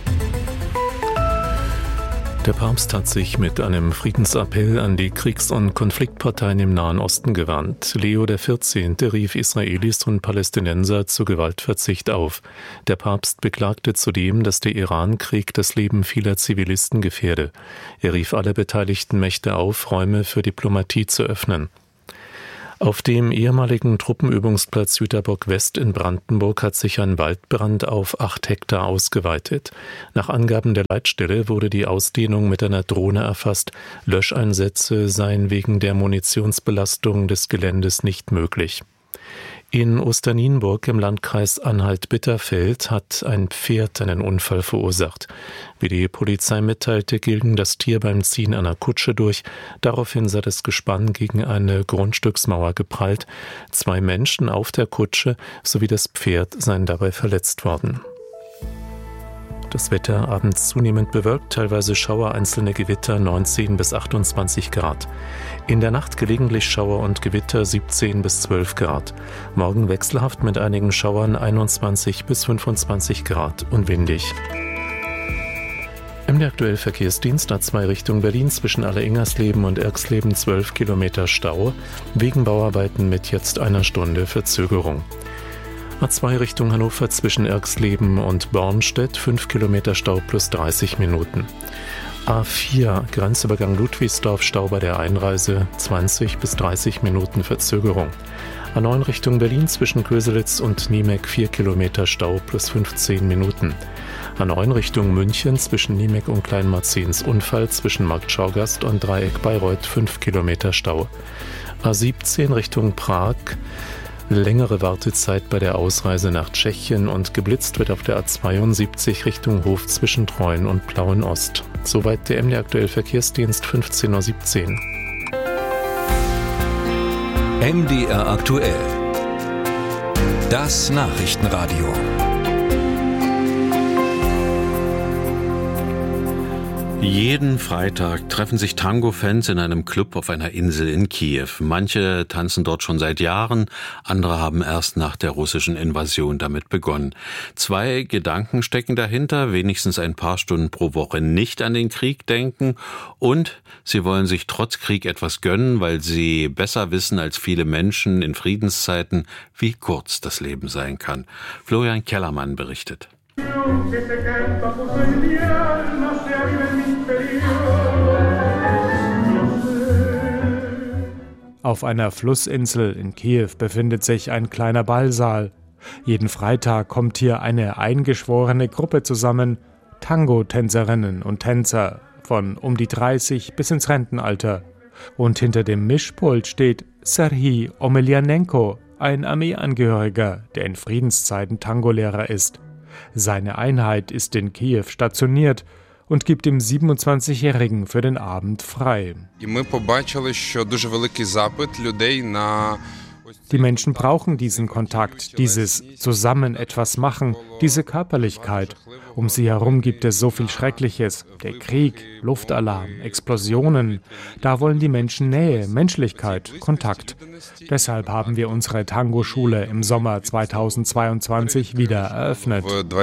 Der Papst hat sich mit einem Friedensappell an die Kriegs- und Konfliktparteien im Nahen Osten gewandt. Leo XIV. Rief Israelis und Palästinenser zu Gewaltverzicht auf. Der Papst beklagte zudem, dass der Iran-Krieg das Leben vieler Zivilisten gefährde. Er rief alle beteiligten Mächte auf, Räume für Diplomatie zu öffnen. Auf dem ehemaligen Truppenübungsplatz Jüterbock West in Brandenburg hat sich ein Waldbrand auf 8 Hektar ausgeweitet. Nach Angaben der Leitstelle wurde die Ausdehnung mit einer Drohne erfasst. Löscheinsätze seien wegen der Munitionsbelastung des Geländes nicht möglich. In Osternienburg im Landkreis Anhalt-Bitterfeld hat ein Pferd einen Unfall verursacht. Wie die Polizei mitteilte, ging das Tier beim Ziehen einer Kutsche durch. Daraufhin sei das Gespann gegen eine Grundstücksmauer geprallt. 2 Menschen auf der Kutsche sowie das Pferd seien dabei verletzt worden. Das Wetter abends zunehmend bewölkt, teilweise Schauer, einzelne Gewitter 19 bis 28 Grad. In der Nacht gelegentlich Schauer und Gewitter 17 bis 12 Grad. Morgen wechselhaft mit einigen Schauern 21 bis 25 Grad und windig. Im aktuellen Verkehrsdienst A2 Richtung Berlin zwischen Allereingersleben und Erxleben 12 Kilometer Stau, wegen Bauarbeiten mit jetzt einer Stunde Verzögerung. A2 Richtung Hannover zwischen Erxleben und Bornstedt 5 Kilometer Stau plus 30 Minuten. A4 Grenzübergang Ludwigsdorf Stau bei der Einreise 20 bis 30 Minuten Verzögerung. A9 Richtung Berlin zwischen Köselitz und Niemek 4 Kilometer Stau plus 15 Minuten. A9 Richtung München zwischen Niemek und Kleinmarzens Unfall zwischen Markt Schaugast und Dreieck Bayreuth 5 Kilometer Stau. A17 Richtung Prag längere Wartezeit bei der Ausreise nach Tschechien und geblitzt wird auf der A72 Richtung Hof zwischen Treuen und Plauen-Ost. Soweit der MDR aktuell Verkehrsdienst 15:17 Uhr.
MDR aktuell. Das Nachrichtenradio.
Jeden Freitag treffen sich Tango-Fans in einem Club auf einer Insel in Kiew. Manche tanzen dort schon seit Jahren, andere haben erst nach der russischen Invasion damit begonnen. 2 Gedanken stecken dahinter: wenigstens ein paar Stunden pro Woche nicht an den Krieg denken und sie wollen sich trotz Krieg etwas gönnen, weil sie besser wissen als viele Menschen in Friedenszeiten, wie kurz das Leben sein kann. Florian Kellermann berichtet.
Auf einer Flussinsel in Kiew befindet sich ein kleiner Ballsaal. Jeden Freitag kommt hier eine eingeschworene Gruppe zusammen, Tango-Tänzerinnen und Tänzer von um die 30 bis ins Rentenalter. Und hinter dem Mischpult steht Serhij Omelianenko, ein Armeeangehöriger, der in Friedenszeiten Tangolehrer ist. Seine Einheit ist in Kiew stationiert und gibt dem 27-Jährigen für den Abend frei. Die Menschen brauchen diesen Kontakt, dieses Zusammen etwas machen, diese Körperlichkeit. Um sie herum gibt es so viel Schreckliches. Der Krieg, Luftalarm, Explosionen. Da wollen die Menschen Nähe, Menschlichkeit, Kontakt. Deshalb haben wir unsere Tango-Schule im Sommer 2022 wieder eröffnet.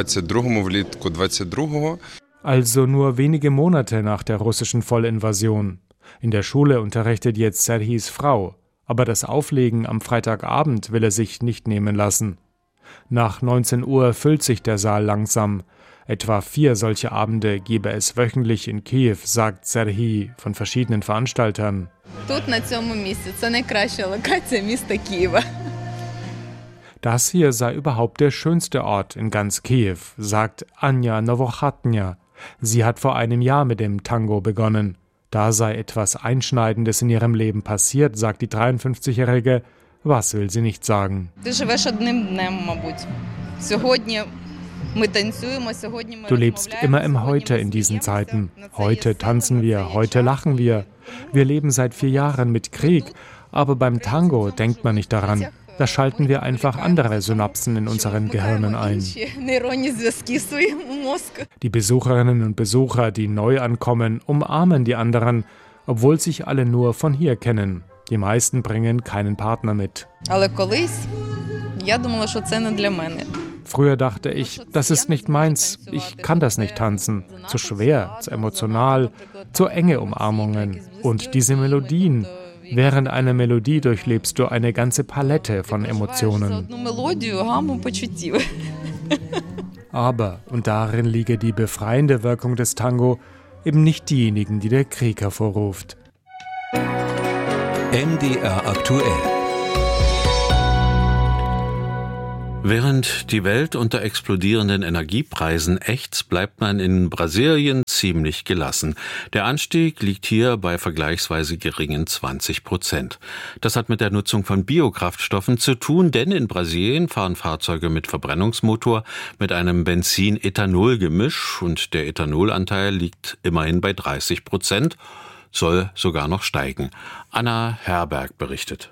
Also nur wenige Monate nach der russischen Vollinvasion. In der Schule unterrichtet jetzt Serhijs Frau. Aber das Auflegen am Freitagabend will er sich nicht nehmen lassen. Nach 19 Uhr füllt sich der Saal langsam. Etwa 4 solche Abende gebe es wöchentlich in Kiew, sagt Serhij von verschiedenen Veranstaltern. Das hier sei überhaupt der schönste Ort in ganz Kiew, sagt Anja Nowochatnia. Sie hat vor einem Jahr mit dem Tango begonnen. Da sei etwas Einschneidendes in ihrem Leben passiert, sagt die 53-Jährige. Was will sie nicht sagen? Du lebst immer im Heute in diesen Zeiten. Heute tanzen wir, heute lachen wir. Wir leben seit 4 Jahren mit Krieg, aber beim Tango denkt man nicht daran. Da schalten wir einfach andere Synapsen in unseren Gehirnen ein. Die Besucherinnen und Besucher, die neu ankommen, umarmen die anderen, obwohl sich alle nur von hier kennen. Die meisten bringen keinen Partner mit. Früher dachte ich, das ist nicht meins, ich kann das nicht tanzen. Zu schwer, zu emotional, zu enge Umarmungen. Und diese Melodien. Während einer Melodie durchlebst du eine ganze Palette von Emotionen. Aber, und darin liege die befreiende Wirkung des Tango, eben nicht diejenigen, die der Krieg hervorruft.
MDR aktuell.
Während die Welt unter explodierenden Energiepreisen ächzt, bleibt man in Brasilien ziemlich gelassen. Der Anstieg liegt hier bei vergleichsweise geringen 20%. Das hat mit der Nutzung von Biokraftstoffen zu tun, denn in Brasilien fahren Fahrzeuge mit Verbrennungsmotor mit einem Benzin-Ethanol-Gemisch und der Ethanolanteil liegt immerhin bei 30%, soll sogar noch steigen. Anna Herberg berichtet.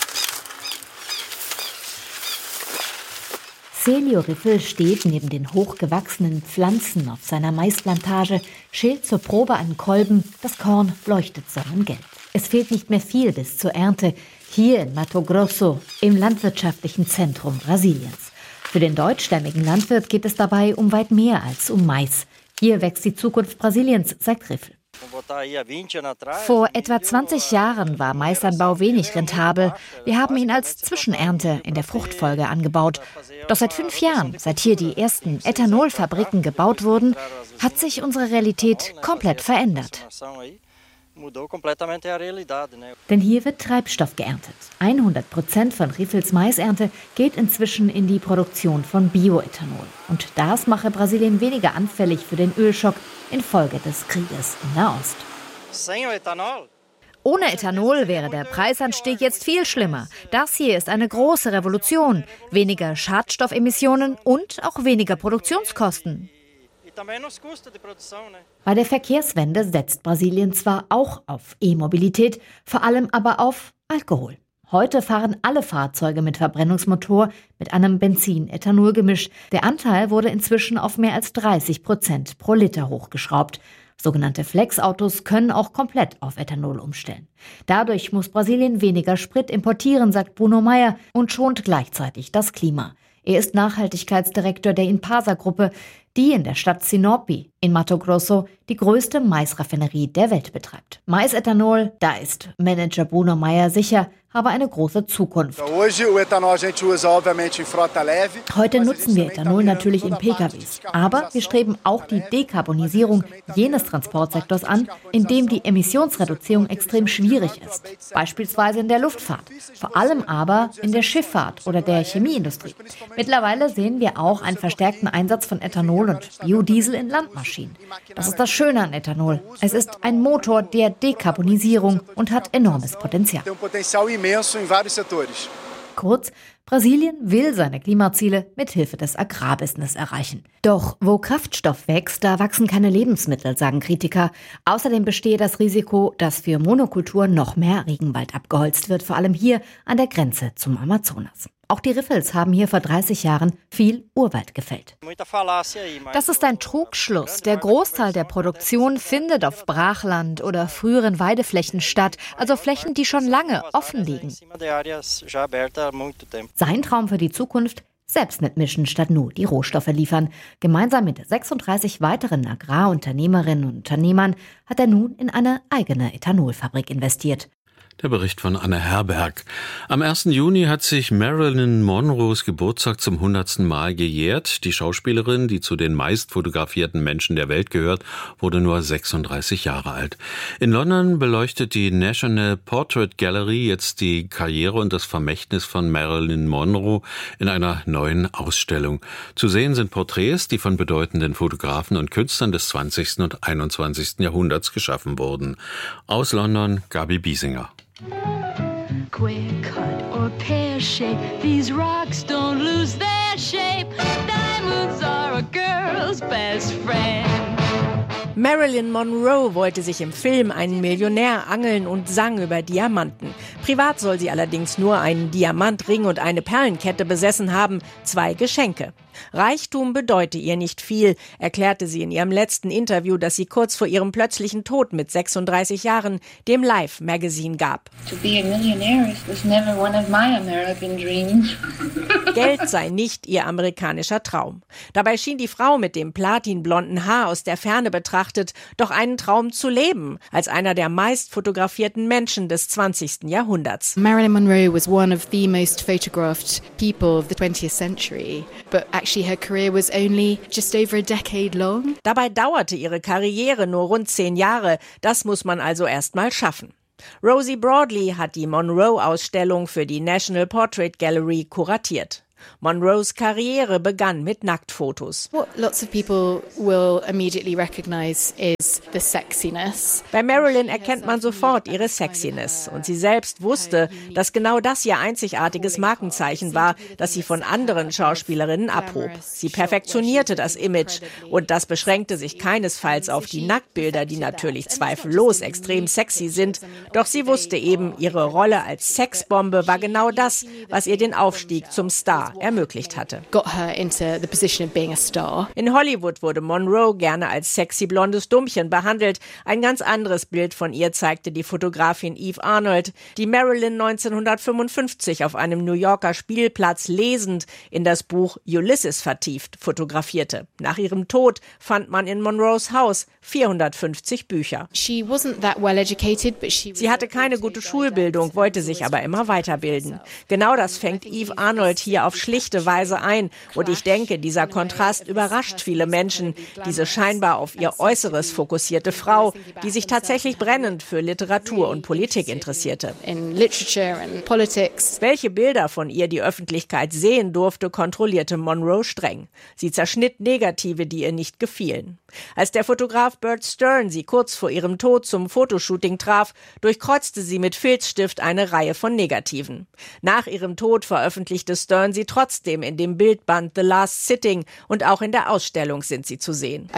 Celio Riffel steht neben den hochgewachsenen Pflanzen auf seiner Maisplantage, schält zur Probe einen Kolben, das Korn leuchtet sonnengelb. Es fehlt nicht mehr viel bis zur Ernte, hier in Mato Grosso, im landwirtschaftlichen Zentrum Brasiliens. Für den deutschstämmigen Landwirt geht es dabei um weit mehr als um Mais. Hier wächst die Zukunft Brasiliens, sagt Riffel.
Vor etwa 20 Jahren war Maisanbau wenig rentabel. Wir haben ihn als Zwischenernte in der Fruchtfolge angebaut. Doch seit 5 Jahren, seit hier die ersten Ethanolfabriken gebaut wurden, hat sich unsere Realität komplett verändert.
Denn hier wird Treibstoff geerntet. 100% von Riffels Maisernte geht inzwischen in die Produktion von Bioethanol. Und das mache Brasilien weniger anfällig für den Ölschock infolge des Krieges in Nahost.
Ohne Ethanol wäre der Preisanstieg jetzt viel schlimmer. Das hier ist eine große Revolution. Weniger Schadstoffemissionen und auch weniger Produktionskosten.
Bei der Verkehrswende setzt Brasilien zwar auch auf E-Mobilität, vor allem aber auf Alkohol. Heute fahren alle Fahrzeuge mit Verbrennungsmotor mit einem Benzin-Ethanol-Gemisch. Der Anteil wurde inzwischen auf mehr als 30% pro Liter hochgeschraubt. Sogenannte Flex-Autos können auch komplett auf Ethanol umstellen. Dadurch muss Brasilien weniger Sprit importieren, sagt Bruno Meyer, und schont gleichzeitig das Klima. Er ist Nachhaltigkeitsdirektor der Inpasa-Gruppe, die in der Stadt Sinop in Mato Grosso die größte Maisraffinerie der Welt betreibt. Maisethanol, da ist Manager Bruno Meyer sicher, habe eine große Zukunft. Heute nutzen wir Ethanol natürlich in PKWs, aber wir streben auch die Dekarbonisierung jenes Transportsektors an, in dem die Emissionsreduzierung extrem schwierig ist, beispielsweise in der Luftfahrt, vor allem aber in der Schifffahrt oder der Chemieindustrie. Mittlerweile sehen wir auch einen verstärkten Einsatz von Ethanol und Biodiesel in Landmaschinen. Das ist das Schöne an Ethanol. Es ist ein Motor der Dekarbonisierung und hat enormes Potenzial. Kurz, Brasilien will seine Klimaziele mit Hilfe des Agrarbusiness erreichen. Doch wo Kraftstoff wächst, da wachsen keine Lebensmittel, sagen Kritiker. Außerdem bestehe das Risiko, dass für Monokulturen noch mehr Regenwald abgeholzt wird, vor allem hier an der Grenze zum Amazonas. Auch die Riffels haben hier vor 30 Jahren viel Urwald gefällt.
Das ist ein Trugschluss. Der Großteil der Produktion findet auf Brachland oder früheren Weideflächen statt, also Flächen, die schon lange offen liegen.
Sein Traum für die Zukunft? Selbst mitmischen statt nur die Rohstoffe liefern. Gemeinsam mit 36 weiteren Agrarunternehmerinnen und Unternehmern hat er nun in eine eigene Ethanolfabrik investiert.
Der Bericht von Anne Herberg. Am 1. Juni hat sich Marilyn Monroes Geburtstag zum 100. Mal gejährt. Die Schauspielerin, die zu den meist fotografierten Menschen der Welt gehört, wurde nur 36 Jahre alt. In London beleuchtet die National Portrait Gallery jetzt die Karriere und das Vermächtnis von Marilyn Monroe in einer neuen Ausstellung. Zu sehen sind Porträts, die von bedeutenden Fotografen und Künstlern des 20. und 21. Jahrhunderts geschaffen wurden. Aus London, Gabi Biesinger.
Square cut or pear shape, these rocks don't lose their shape. Diamonds are
a girl's best friend.
Marilyn Monroe wollte sich im Film einen Millionär angeln und sang über Diamanten. Privat soll sie allerdings nur einen Diamantring und eine Perlenkette besessen haben, 2 Geschenke. Reichtum bedeute ihr nicht viel, erklärte sie in ihrem letzten Interview, das sie kurz vor ihrem plötzlichen Tod mit 36 Jahren dem Life Magazine gab.
To be a millionaire was never one of my American dreams.
Geld sei nicht ihr amerikanischer Traum. Dabei schien die Frau mit dem platinblonden Haar aus der Ferne betrachtet doch einen Traum zu leben, als einer der meist fotografierten Menschen des 20. Jahrhunderts.
Marilyn Monroe was one of the most photographed people of the 20th century, but actually her career was only just over a decade long.
Dabei dauerte ihre Karriere nur rund 10 Jahre. Das muss man also erst mal schaffen. Rosie Broadley hat die Monroe-Ausstellung für die National Portrait Gallery kuratiert. Monroes Karriere begann mit Nacktfotos.
What lots of people will immediately recognize is the sexiness.
Bei Marilyn erkennt man sofort ihre Sexiness und sie selbst wusste, dass genau das ihr einzigartiges Markenzeichen war, das sie von anderen Schauspielerinnen abhob. Sie perfektionierte das Image und das beschränkte sich keinesfalls auf die Nacktbilder, die natürlich zweifellos extrem sexy sind, doch sie wusste eben, ihre Rolle als Sexbombe war genau das, was ihr den Aufstieg zum Star ermöglicht hatte. In Hollywood wurde Monroe gerne als sexy blondes Dummchen behandelt. Ein ganz anderes Bild von ihr zeigte die Fotografin Eve Arnold, die Marilyn 1955 auf einem New Yorker Spielplatz lesend in das Buch Ulysses vertieft fotografierte. Nach ihrem Tod fand man in Monroes Haus 450 Bücher. Sie hatte keine gute Schulbildung, wollte sich aber immer weiterbilden. Genau das fängt Eve Arnold hier auf schlichte Weise ein. Und ich denke, dieser Kontrast überrascht viele Menschen. Diese scheinbar auf ihr Äußeres fokussierte Frau, die sich tatsächlich brennend für Literatur und Politik interessierte. Welche Bilder von ihr die Öffentlichkeit sehen durfte, kontrollierte Monroe streng. Sie zerschnitt Negative, die ihr nicht gefielen. Als der Fotograf Bert Stern sie kurz vor ihrem Tod zum Fotoshooting traf, durchkreuzte sie mit Filzstift eine Reihe von Negativen. Nach ihrem Tod veröffentlichte Stern sie trotzdem in dem Bildband The Last Sitting und auch in der Ausstellung sind sie zu sehen.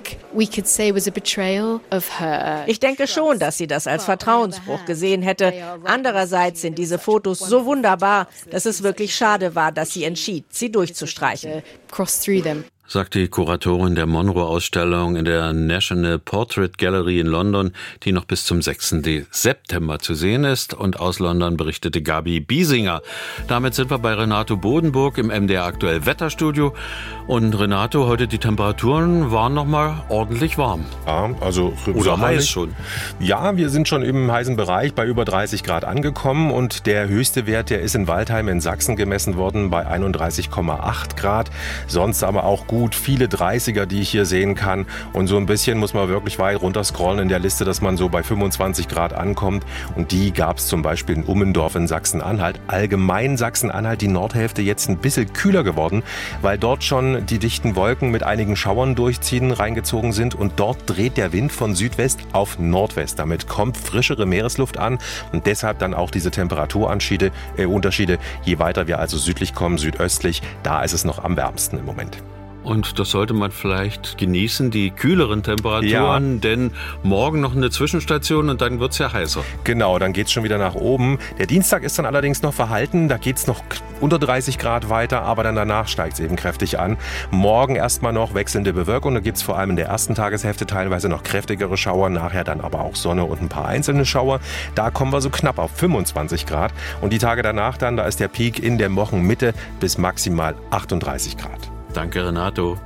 Ich denke schon, dass sie das als Vertrauensbruch gesehen hätte. Andererseits sind diese Fotos so wunderbar, dass es wirklich schade war, dass sie entschied, sie durchzustreichen.
Sagt die Kuratorin der Monroe-Ausstellung in der National Portrait Gallery in London, die noch bis zum 6. September zu sehen ist. Und aus London berichtete Gabi Biesinger. Damit sind wir bei Renato Bodenburg im MDR Aktuell Wetterstudio. Und Renato, heute die Temperaturen waren noch mal ordentlich warm.
Ja, also
oder heiß schon.
Ja, wir sind schon im heißen Bereich bei über 30 Grad angekommen. Und der höchste Wert, der ist in Waldheim in Sachsen gemessen worden bei 31,8 Grad. Sonst aber auch gut viele 30er, die ich hier sehen kann. Und so ein bisschen muss man wirklich weit runter scrollen in der Liste, dass man so bei 25 Grad ankommt. Und die gab es zum Beispiel in Ummendorf in Sachsen-Anhalt. Allgemein Sachsen-Anhalt, die Nordhälfte, jetzt ein bisschen kühler geworden, weil dort schon die dichten Wolken mit einigen Schauern durchziehen, reingezogen sind. Und dort dreht der Wind von Südwest auf Nordwest. Damit kommt frischere Meeresluft an und deshalb dann auch diese Temperaturunterschiede. Je weiter wir also südlich kommen, südöstlich, da ist es noch am wärmsten im Moment.
Und das sollte man vielleicht genießen, die kühleren Temperaturen, ja. Denn morgen noch eine Zwischenstation und dann wird's ja heißer.
Genau, dann geht's schon wieder nach oben. Der Dienstag ist dann allerdings noch verhalten, da geht's noch unter 30 Grad weiter, aber dann danach steigt's eben kräftig an. Morgen erstmal noch wechselnde Bewölkung, da gibt's vor allem in der ersten Tageshälfte teilweise noch kräftigere Schauer, nachher dann aber auch Sonne und ein paar einzelne Schauer. Da kommen wir so knapp auf 25 Grad und die Tage danach dann, da ist der Peak in der Wochenmitte bis maximal 38 Grad.
Danke, Renato.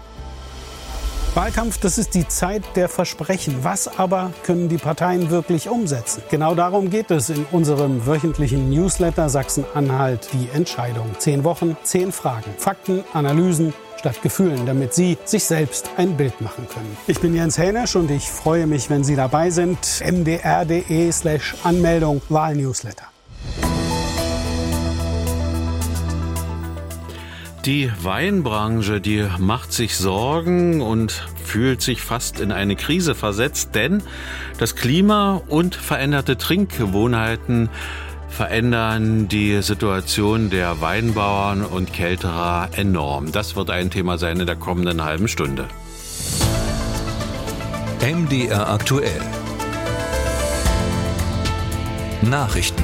Wahlkampf, das ist die Zeit der Versprechen. Was aber können die Parteien wirklich umsetzen? Genau darum geht es in unserem wöchentlichen Newsletter Sachsen-Anhalt die Entscheidung. 10 Wochen, 10 Fragen, Fakten, Analysen statt Gefühlen, damit Sie sich selbst ein Bild machen können. Ich bin Jens Hänisch und ich freue mich, wenn Sie dabei sind. mdr.de/Anmeldung Wahlnewsletter.
Die Weinbranche, die macht sich Sorgen und fühlt sich fast in eine Krise versetzt, denn das Klima und veränderte Trinkgewohnheiten verändern die Situation der Weinbauern und Kälterer enorm. Das wird ein Thema sein in der kommenden halben Stunde.
MDR aktuell. Nachrichten.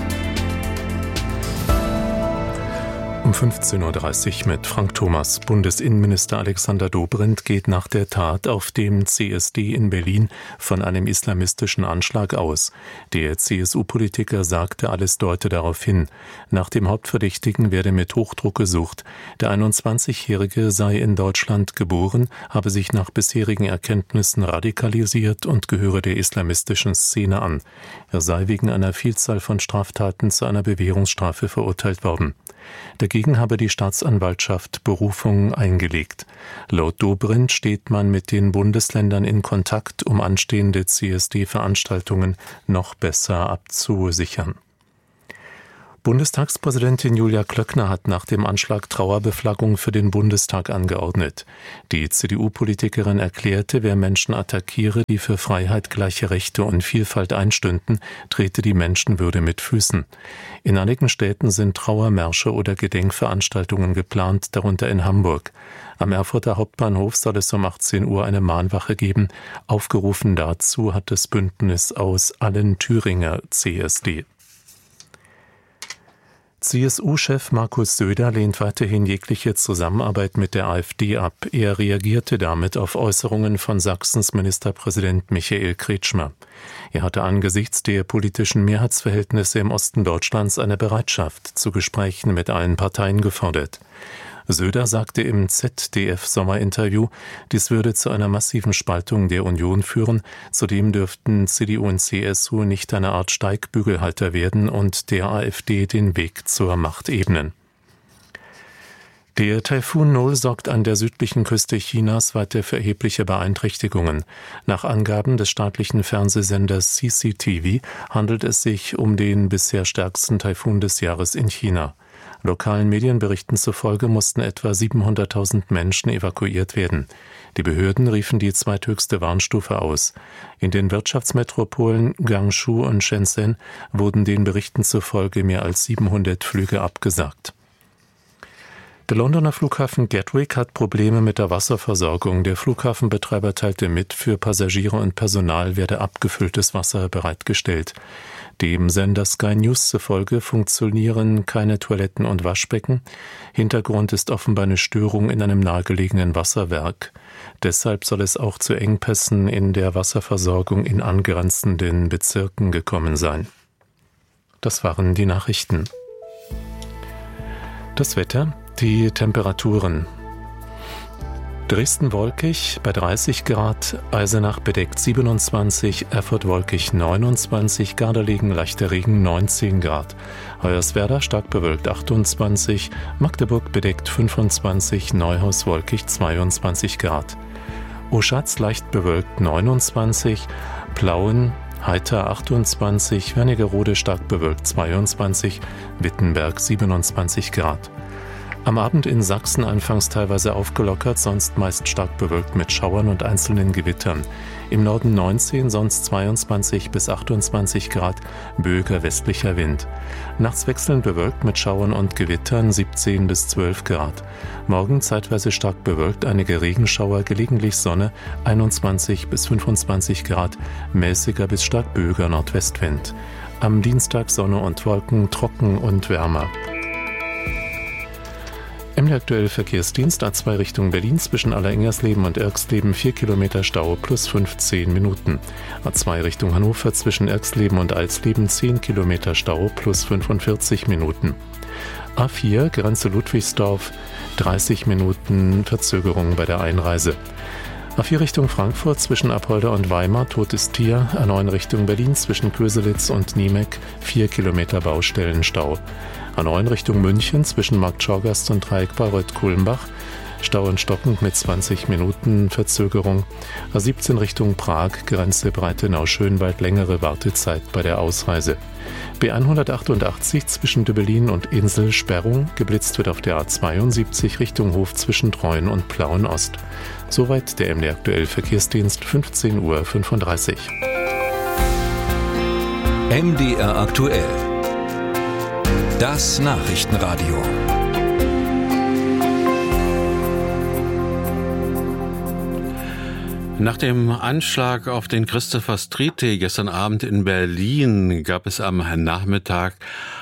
Um 15.30 Uhr mit Frank Thomas. Bundesinnenminister Alexander Dobrindt geht nach der Tat auf dem CSD in Berlin von einem islamistischen Anschlag aus. Der CSU-Politiker sagte, alles deute darauf hin. Nach dem Hauptverdächtigen werde mit Hochdruck gesucht. Der 21-Jährige sei in Deutschland geboren, habe sich nach bisherigen Erkenntnissen radikalisiert und gehöre der islamistischen Szene an. Er sei wegen einer Vielzahl von Straftaten zu einer Bewährungsstrafe verurteilt worden. Dagegen habe die Staatsanwaltschaft Berufung eingelegt. Laut Dobrindt steht man mit den Bundesländern in Kontakt, um anstehende CSD-Veranstaltungen noch besser abzusichern. Bundestagspräsidentin Julia Klöckner hat nach dem Anschlag Trauerbeflaggung für den Bundestag angeordnet. Die CDU-Politikerin erklärte, wer Menschen attackiere, die für Freiheit, gleiche Rechte und Vielfalt einstünden, trete die Menschenwürde mit Füßen. In einigen Städten sind Trauermärsche oder Gedenkveranstaltungen geplant, darunter in Hamburg. Am Erfurter Hauptbahnhof soll es um 18 Uhr eine Mahnwache geben. Aufgerufen dazu hat das Bündnis aus allen Thüringer CSD. CSU-Chef Markus Söder lehnt weiterhin jegliche Zusammenarbeit mit der AfD ab. Er reagierte damit auf Äußerungen von Sachsens Ministerpräsident Michael Kretschmer. Er hatte angesichts der politischen Mehrheitsverhältnisse im Osten Deutschlands eine Bereitschaft zu Gesprächen mit allen Parteien gefordert. Söder sagte im ZDF-Sommerinterview, dies würde zu einer massiven Spaltung der Union führen. Zudem dürften CDU und CSU nicht eine Art Steigbügelhalter werden und der AfD den Weg zur Macht ebnen. Der Taifun Nul sorgt an der südlichen Küste Chinas weiter für erhebliche Beeinträchtigungen. Nach Angaben des staatlichen Fernsehsenders CCTV handelt es sich um den bisher stärksten Taifun des Jahres in China. Lokalen Medienberichten zufolge mussten etwa 700.000 Menschen evakuiert werden. Die Behörden riefen die zweithöchste Warnstufe aus. In den Wirtschaftsmetropolen Guangzhou und Shenzhen wurden den Berichten zufolge mehr als 700 Flüge abgesagt. Der Londoner Flughafen Gatwick hat Probleme mit der Wasserversorgung. Der Flughafenbetreiber teilte mit, für Passagiere und Personal werde abgefülltes Wasser bereitgestellt. Dem Sender Sky News zufolge funktionieren keine Toiletten und Waschbecken. Hintergrund ist offenbar eine Störung in einem nahegelegenen Wasserwerk. Deshalb soll es auch zu Engpässen in der Wasserversorgung in angrenzenden Bezirken gekommen sein. Das waren die Nachrichten. Das Wetter, die Temperaturen. Dresden wolkig bei 30 Grad, Eisenach bedeckt 27, Erfurt wolkig 29, Gardelegen leichter Regen 19 Grad, Hoyerswerda stark bewölkt 28, Magdeburg bedeckt 25, Neuhaus wolkig 22 Grad, Oschatz leicht bewölkt 29, Plauen heiter 28, Wernigerode stark bewölkt 22, Wittenberg 27 Grad. Am Abend in Sachsen anfangs teilweise aufgelockert, sonst meist stark bewölkt mit Schauern und einzelnen Gewittern. Im Norden 19, sonst 22 bis 28 Grad, böiger westlicher Wind. Nachts wechselnd bewölkt mit Schauern und Gewittern 17 bis 12 Grad. Morgen zeitweise stark bewölkt, einige Regenschauer, gelegentlich Sonne 21 bis 25 Grad, mäßiger bis stark böiger Nordwestwind. Am Dienstag Sonne und Wolken, trocken und wärmer. MDR aktuell Verkehrsdienst A2 Richtung Berlin zwischen Allerengersleben und Erxleben 4 Kilometer Stau plus 15 Minuten. A2 Richtung Hannover zwischen Erxleben und Alsleben 10 Kilometer Stau plus 45 Minuten. A4 Grenze Ludwigsdorf 30 Minuten Verzögerung bei der Einreise. A4 Richtung Frankfurt zwischen Apolda und Weimar totes Tier. A9 Richtung Berlin zwischen Köselitz und Niemek 4 Kilometer Baustellenstau. A9 Richtung München zwischen Marktschaugasst und Dreieck Bayreuth-Kulmbach. Stau und stockend mit 20 Minuten Verzögerung. A17 Richtung Prag, Grenze Breitenau-Schönwald, längere Wartezeit bei der Ausreise. B188 zwischen Döbelin und Insel Sperrung, geblitzt wird auf der A72 Richtung Hof zwischen Treuen und Plauen-Ost. Soweit der MDR aktuell Verkehrsdienst, 15:35 Uhr.
MDR aktuell. Das Nachrichtenradio.
Nach dem Anschlag auf den Christopher Street Day gestern Abend in Berlin gab es am Nachmittag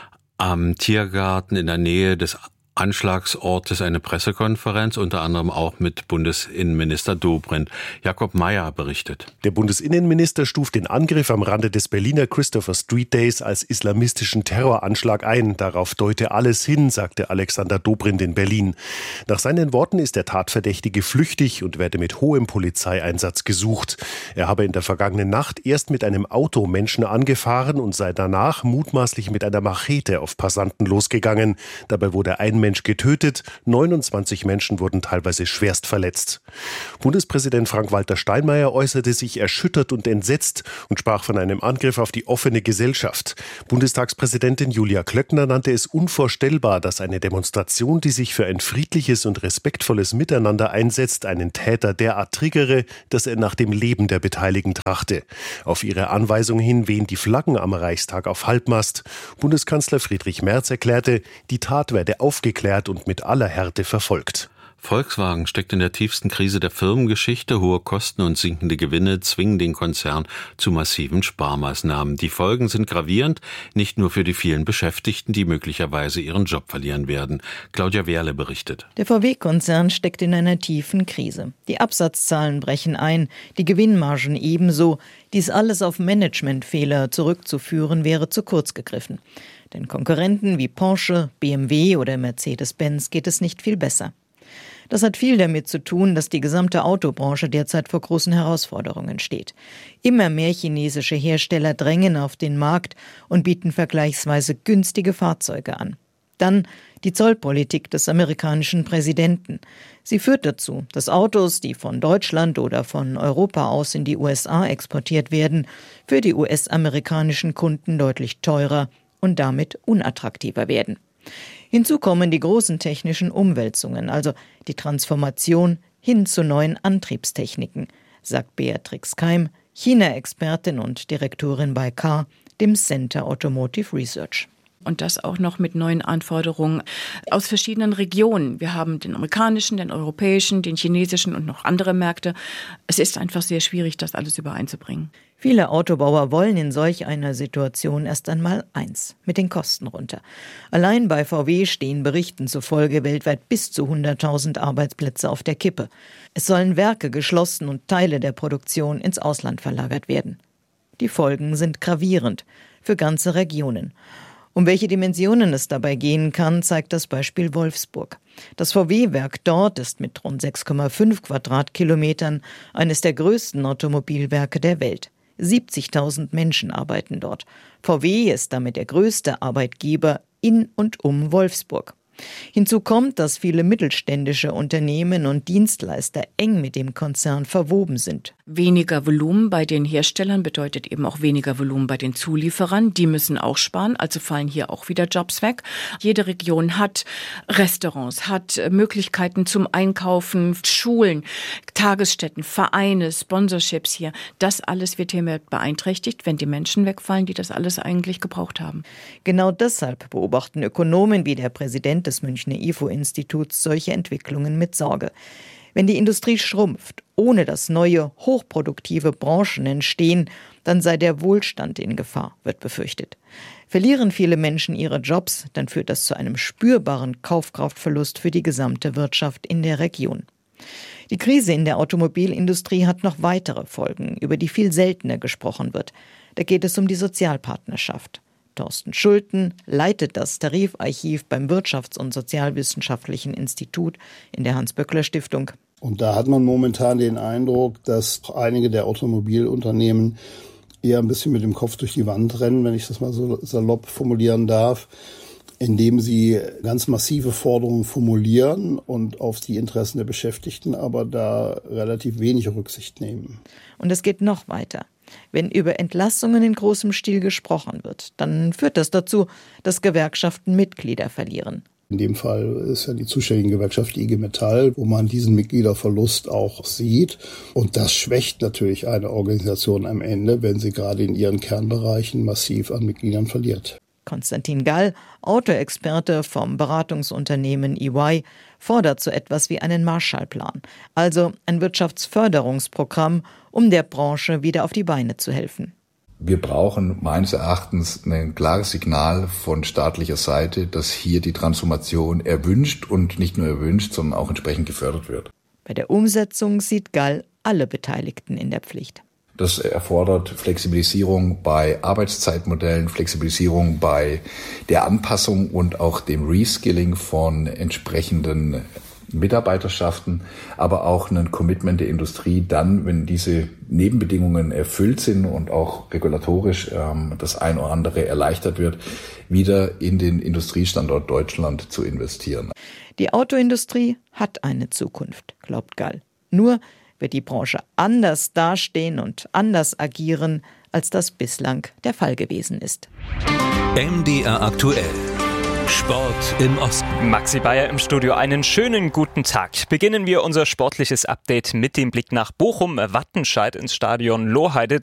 am Tiergarten in der Nähe des Anschlagsortes eine Pressekonferenz, unter anderem auch mit Bundesinnenminister Dobrindt. Jakob Mayer berichtet.
Der Bundesinnenminister stuft den Angriff am Rande des Berliner Christopher Street Days als islamistischen Terroranschlag ein. Darauf deute alles hin, sagte Alexander Dobrindt in Berlin. Nach seinen Worten ist der Tatverdächtige flüchtig und werde mit hohem Polizeieinsatz gesucht. Er habe in der vergangenen Nacht erst mit einem Auto Menschen angefahren und sei danach mutmaßlich mit einer Machete auf Passanten losgegangen. Dabei wurde ein Mensch getötet, 29 Menschen wurden teilweise schwerst verletzt. Bundespräsident Frank-Walter Steinmeier äußerte sich erschüttert und entsetzt und sprach von einem Angriff auf die offene Gesellschaft. Bundestagspräsidentin Julia Klöckner nannte es unvorstellbar, dass eine Demonstration, die sich für ein friedliches und respektvolles Miteinander einsetzt, einen Täter derart triggere, dass er nach dem Leben der Beteiligten trachte. Auf ihre Anweisung hin wehen die Flaggen am Reichstag auf Halbmast. Bundeskanzler Friedrich Merz erklärte, die Tat werde aufgeklärt und mit aller Härte verfolgt.
Volkswagen steckt in der tiefsten Krise der Firmengeschichte. Hohe Kosten und sinkende Gewinne zwingen den Konzern zu massiven Sparmaßnahmen. Die Folgen sind gravierend, nicht nur für die vielen Beschäftigten, die möglicherweise ihren Job verlieren werden. Claudia Wehrle berichtet.
Der VW-Konzern steckt in einer tiefen Krise. Die Absatzzahlen brechen ein, die Gewinnmargen ebenso. Dies alles auf Managementfehler zurückzuführen, wäre zu kurz gegriffen. Den Konkurrenten wie Porsche, BMW oder Mercedes-Benz geht es nicht viel besser. Das hat viel damit zu tun, dass die gesamte Autobranche derzeit vor großen Herausforderungen steht. Immer mehr chinesische Hersteller drängen auf den Markt und bieten vergleichsweise günstige Fahrzeuge an. Dann die Zollpolitik des amerikanischen Präsidenten. Sie führt dazu, dass Autos, die von Deutschland oder von Europa aus in die USA exportiert werden, für die US-amerikanischen Kunden deutlich teurer und damit unattraktiver werden. Hinzu kommen die großen technischen Umwälzungen, also die Transformation hin zu neuen Antriebstechniken, sagt Beatrix Keim, China-Expertin und Direktorin bei CAR, dem Center Automotive Research.
Und das auch noch mit neuen Anforderungen aus verschiedenen Regionen. Wir haben den amerikanischen, den europäischen, den chinesischen und noch andere Märkte. Es ist einfach sehr schwierig, das alles übereinzubringen.
Viele Autobauer wollen in solch einer Situation erst einmal eins: mit den Kosten runter. Allein bei VW stehen Berichten zufolge weltweit bis zu 100.000 Arbeitsplätze auf der Kippe. Es sollen Werke geschlossen und Teile der Produktion ins Ausland verlagert werden. Die Folgen sind gravierend für ganze Regionen. Um welche Dimensionen es dabei gehen kann, zeigt das Beispiel Wolfsburg. Das VW-Werk dort ist mit rund 6,5 Quadratkilometern eines der größten Automobilwerke der Welt. 70.000 Menschen arbeiten dort. VW ist damit der größte Arbeitgeber in und um Wolfsburg. Hinzu kommt, dass viele mittelständische Unternehmen und Dienstleister eng mit dem Konzern verwoben sind.
Weniger Volumen bei den Herstellern bedeutet eben auch weniger Volumen bei den Zulieferern. Die müssen auch sparen, also fallen hier auch wieder Jobs weg. Jede Region hat Restaurants, hat Möglichkeiten zum Einkaufen, Schulen, Tagesstätten, Vereine, Sponsorships hier. Das alles wird hier beeinträchtigt, wenn die Menschen wegfallen, die das alles eigentlich gebraucht haben.
Genau deshalb beobachten Ökonomen wie der Präsident des Münchner IFO-Instituts solche Entwicklungen mit Sorge. Wenn die Industrie schrumpft, ohne dass neue, hochproduktive Branchen entstehen, dann sei der Wohlstand in Gefahr, wird befürchtet. Verlieren viele Menschen ihre Jobs, dann führt das zu einem spürbaren Kaufkraftverlust für die gesamte Wirtschaft in der Region. Die Krise in der Automobilindustrie hat noch weitere Folgen, über die viel seltener gesprochen wird. Da geht es um die Sozialpartnerschaft. Thorsten Schulten leitet das Tarifarchiv beim Wirtschafts- und Sozialwissenschaftlichen Institut in der Hans-Böckler-Stiftung.
Und da hat man momentan den Eindruck, dass einige der Automobilunternehmen eher ein bisschen mit dem Kopf durch die Wand rennen, wenn ich das mal so salopp formulieren darf, indem sie ganz massive Forderungen formulieren und auf die Interessen der Beschäftigten aber da relativ wenig Rücksicht nehmen.
Und es geht noch weiter. Wenn über Entlassungen in großem Stil gesprochen wird, dann führt das dazu, dass Gewerkschaften Mitglieder verlieren.
In dem Fall ist ja die zuständige Gewerkschaft IG Metall, wo man diesen Mitgliederverlust auch sieht. Und das schwächt natürlich eine Organisation am Ende, wenn sie gerade in ihren Kernbereichen massiv an Mitgliedern verliert.
Konstantin Gall, Autoexperte vom Beratungsunternehmen EY, fordert so etwas wie einen Marshallplan, also ein Wirtschaftsförderungsprogramm, um der Branche wieder auf die Beine zu helfen.
Wir brauchen meines Erachtens ein klares Signal von staatlicher Seite, dass hier die Transformation erwünscht und nicht nur erwünscht, sondern auch entsprechend gefördert wird.
Bei der Umsetzung sieht Gall alle Beteiligten in der Pflicht.
Das erfordert Flexibilisierung bei Arbeitszeitmodellen, Flexibilisierung bei der Anpassung und auch dem Reskilling von entsprechenden Mitarbeiterschaften, aber auch ein Commitment der Industrie dann, wenn diese Nebenbedingungen erfüllt sind und auch regulatorisch das ein oder andere erleichtert wird, wieder in den Industriestandort Deutschland zu investieren.
Die Autoindustrie hat eine Zukunft, glaubt Gall. Nur wird die Branche anders dastehen und anders agieren, als das bislang der Fall gewesen ist.
MDR aktuell. Sport im Osten.
Maxi Bayer im Studio. Einen schönen guten Tag. Beginnen wir unser sportliches Update mit dem Blick nach Bochum. Wattenscheid ins Stadion Lohheide.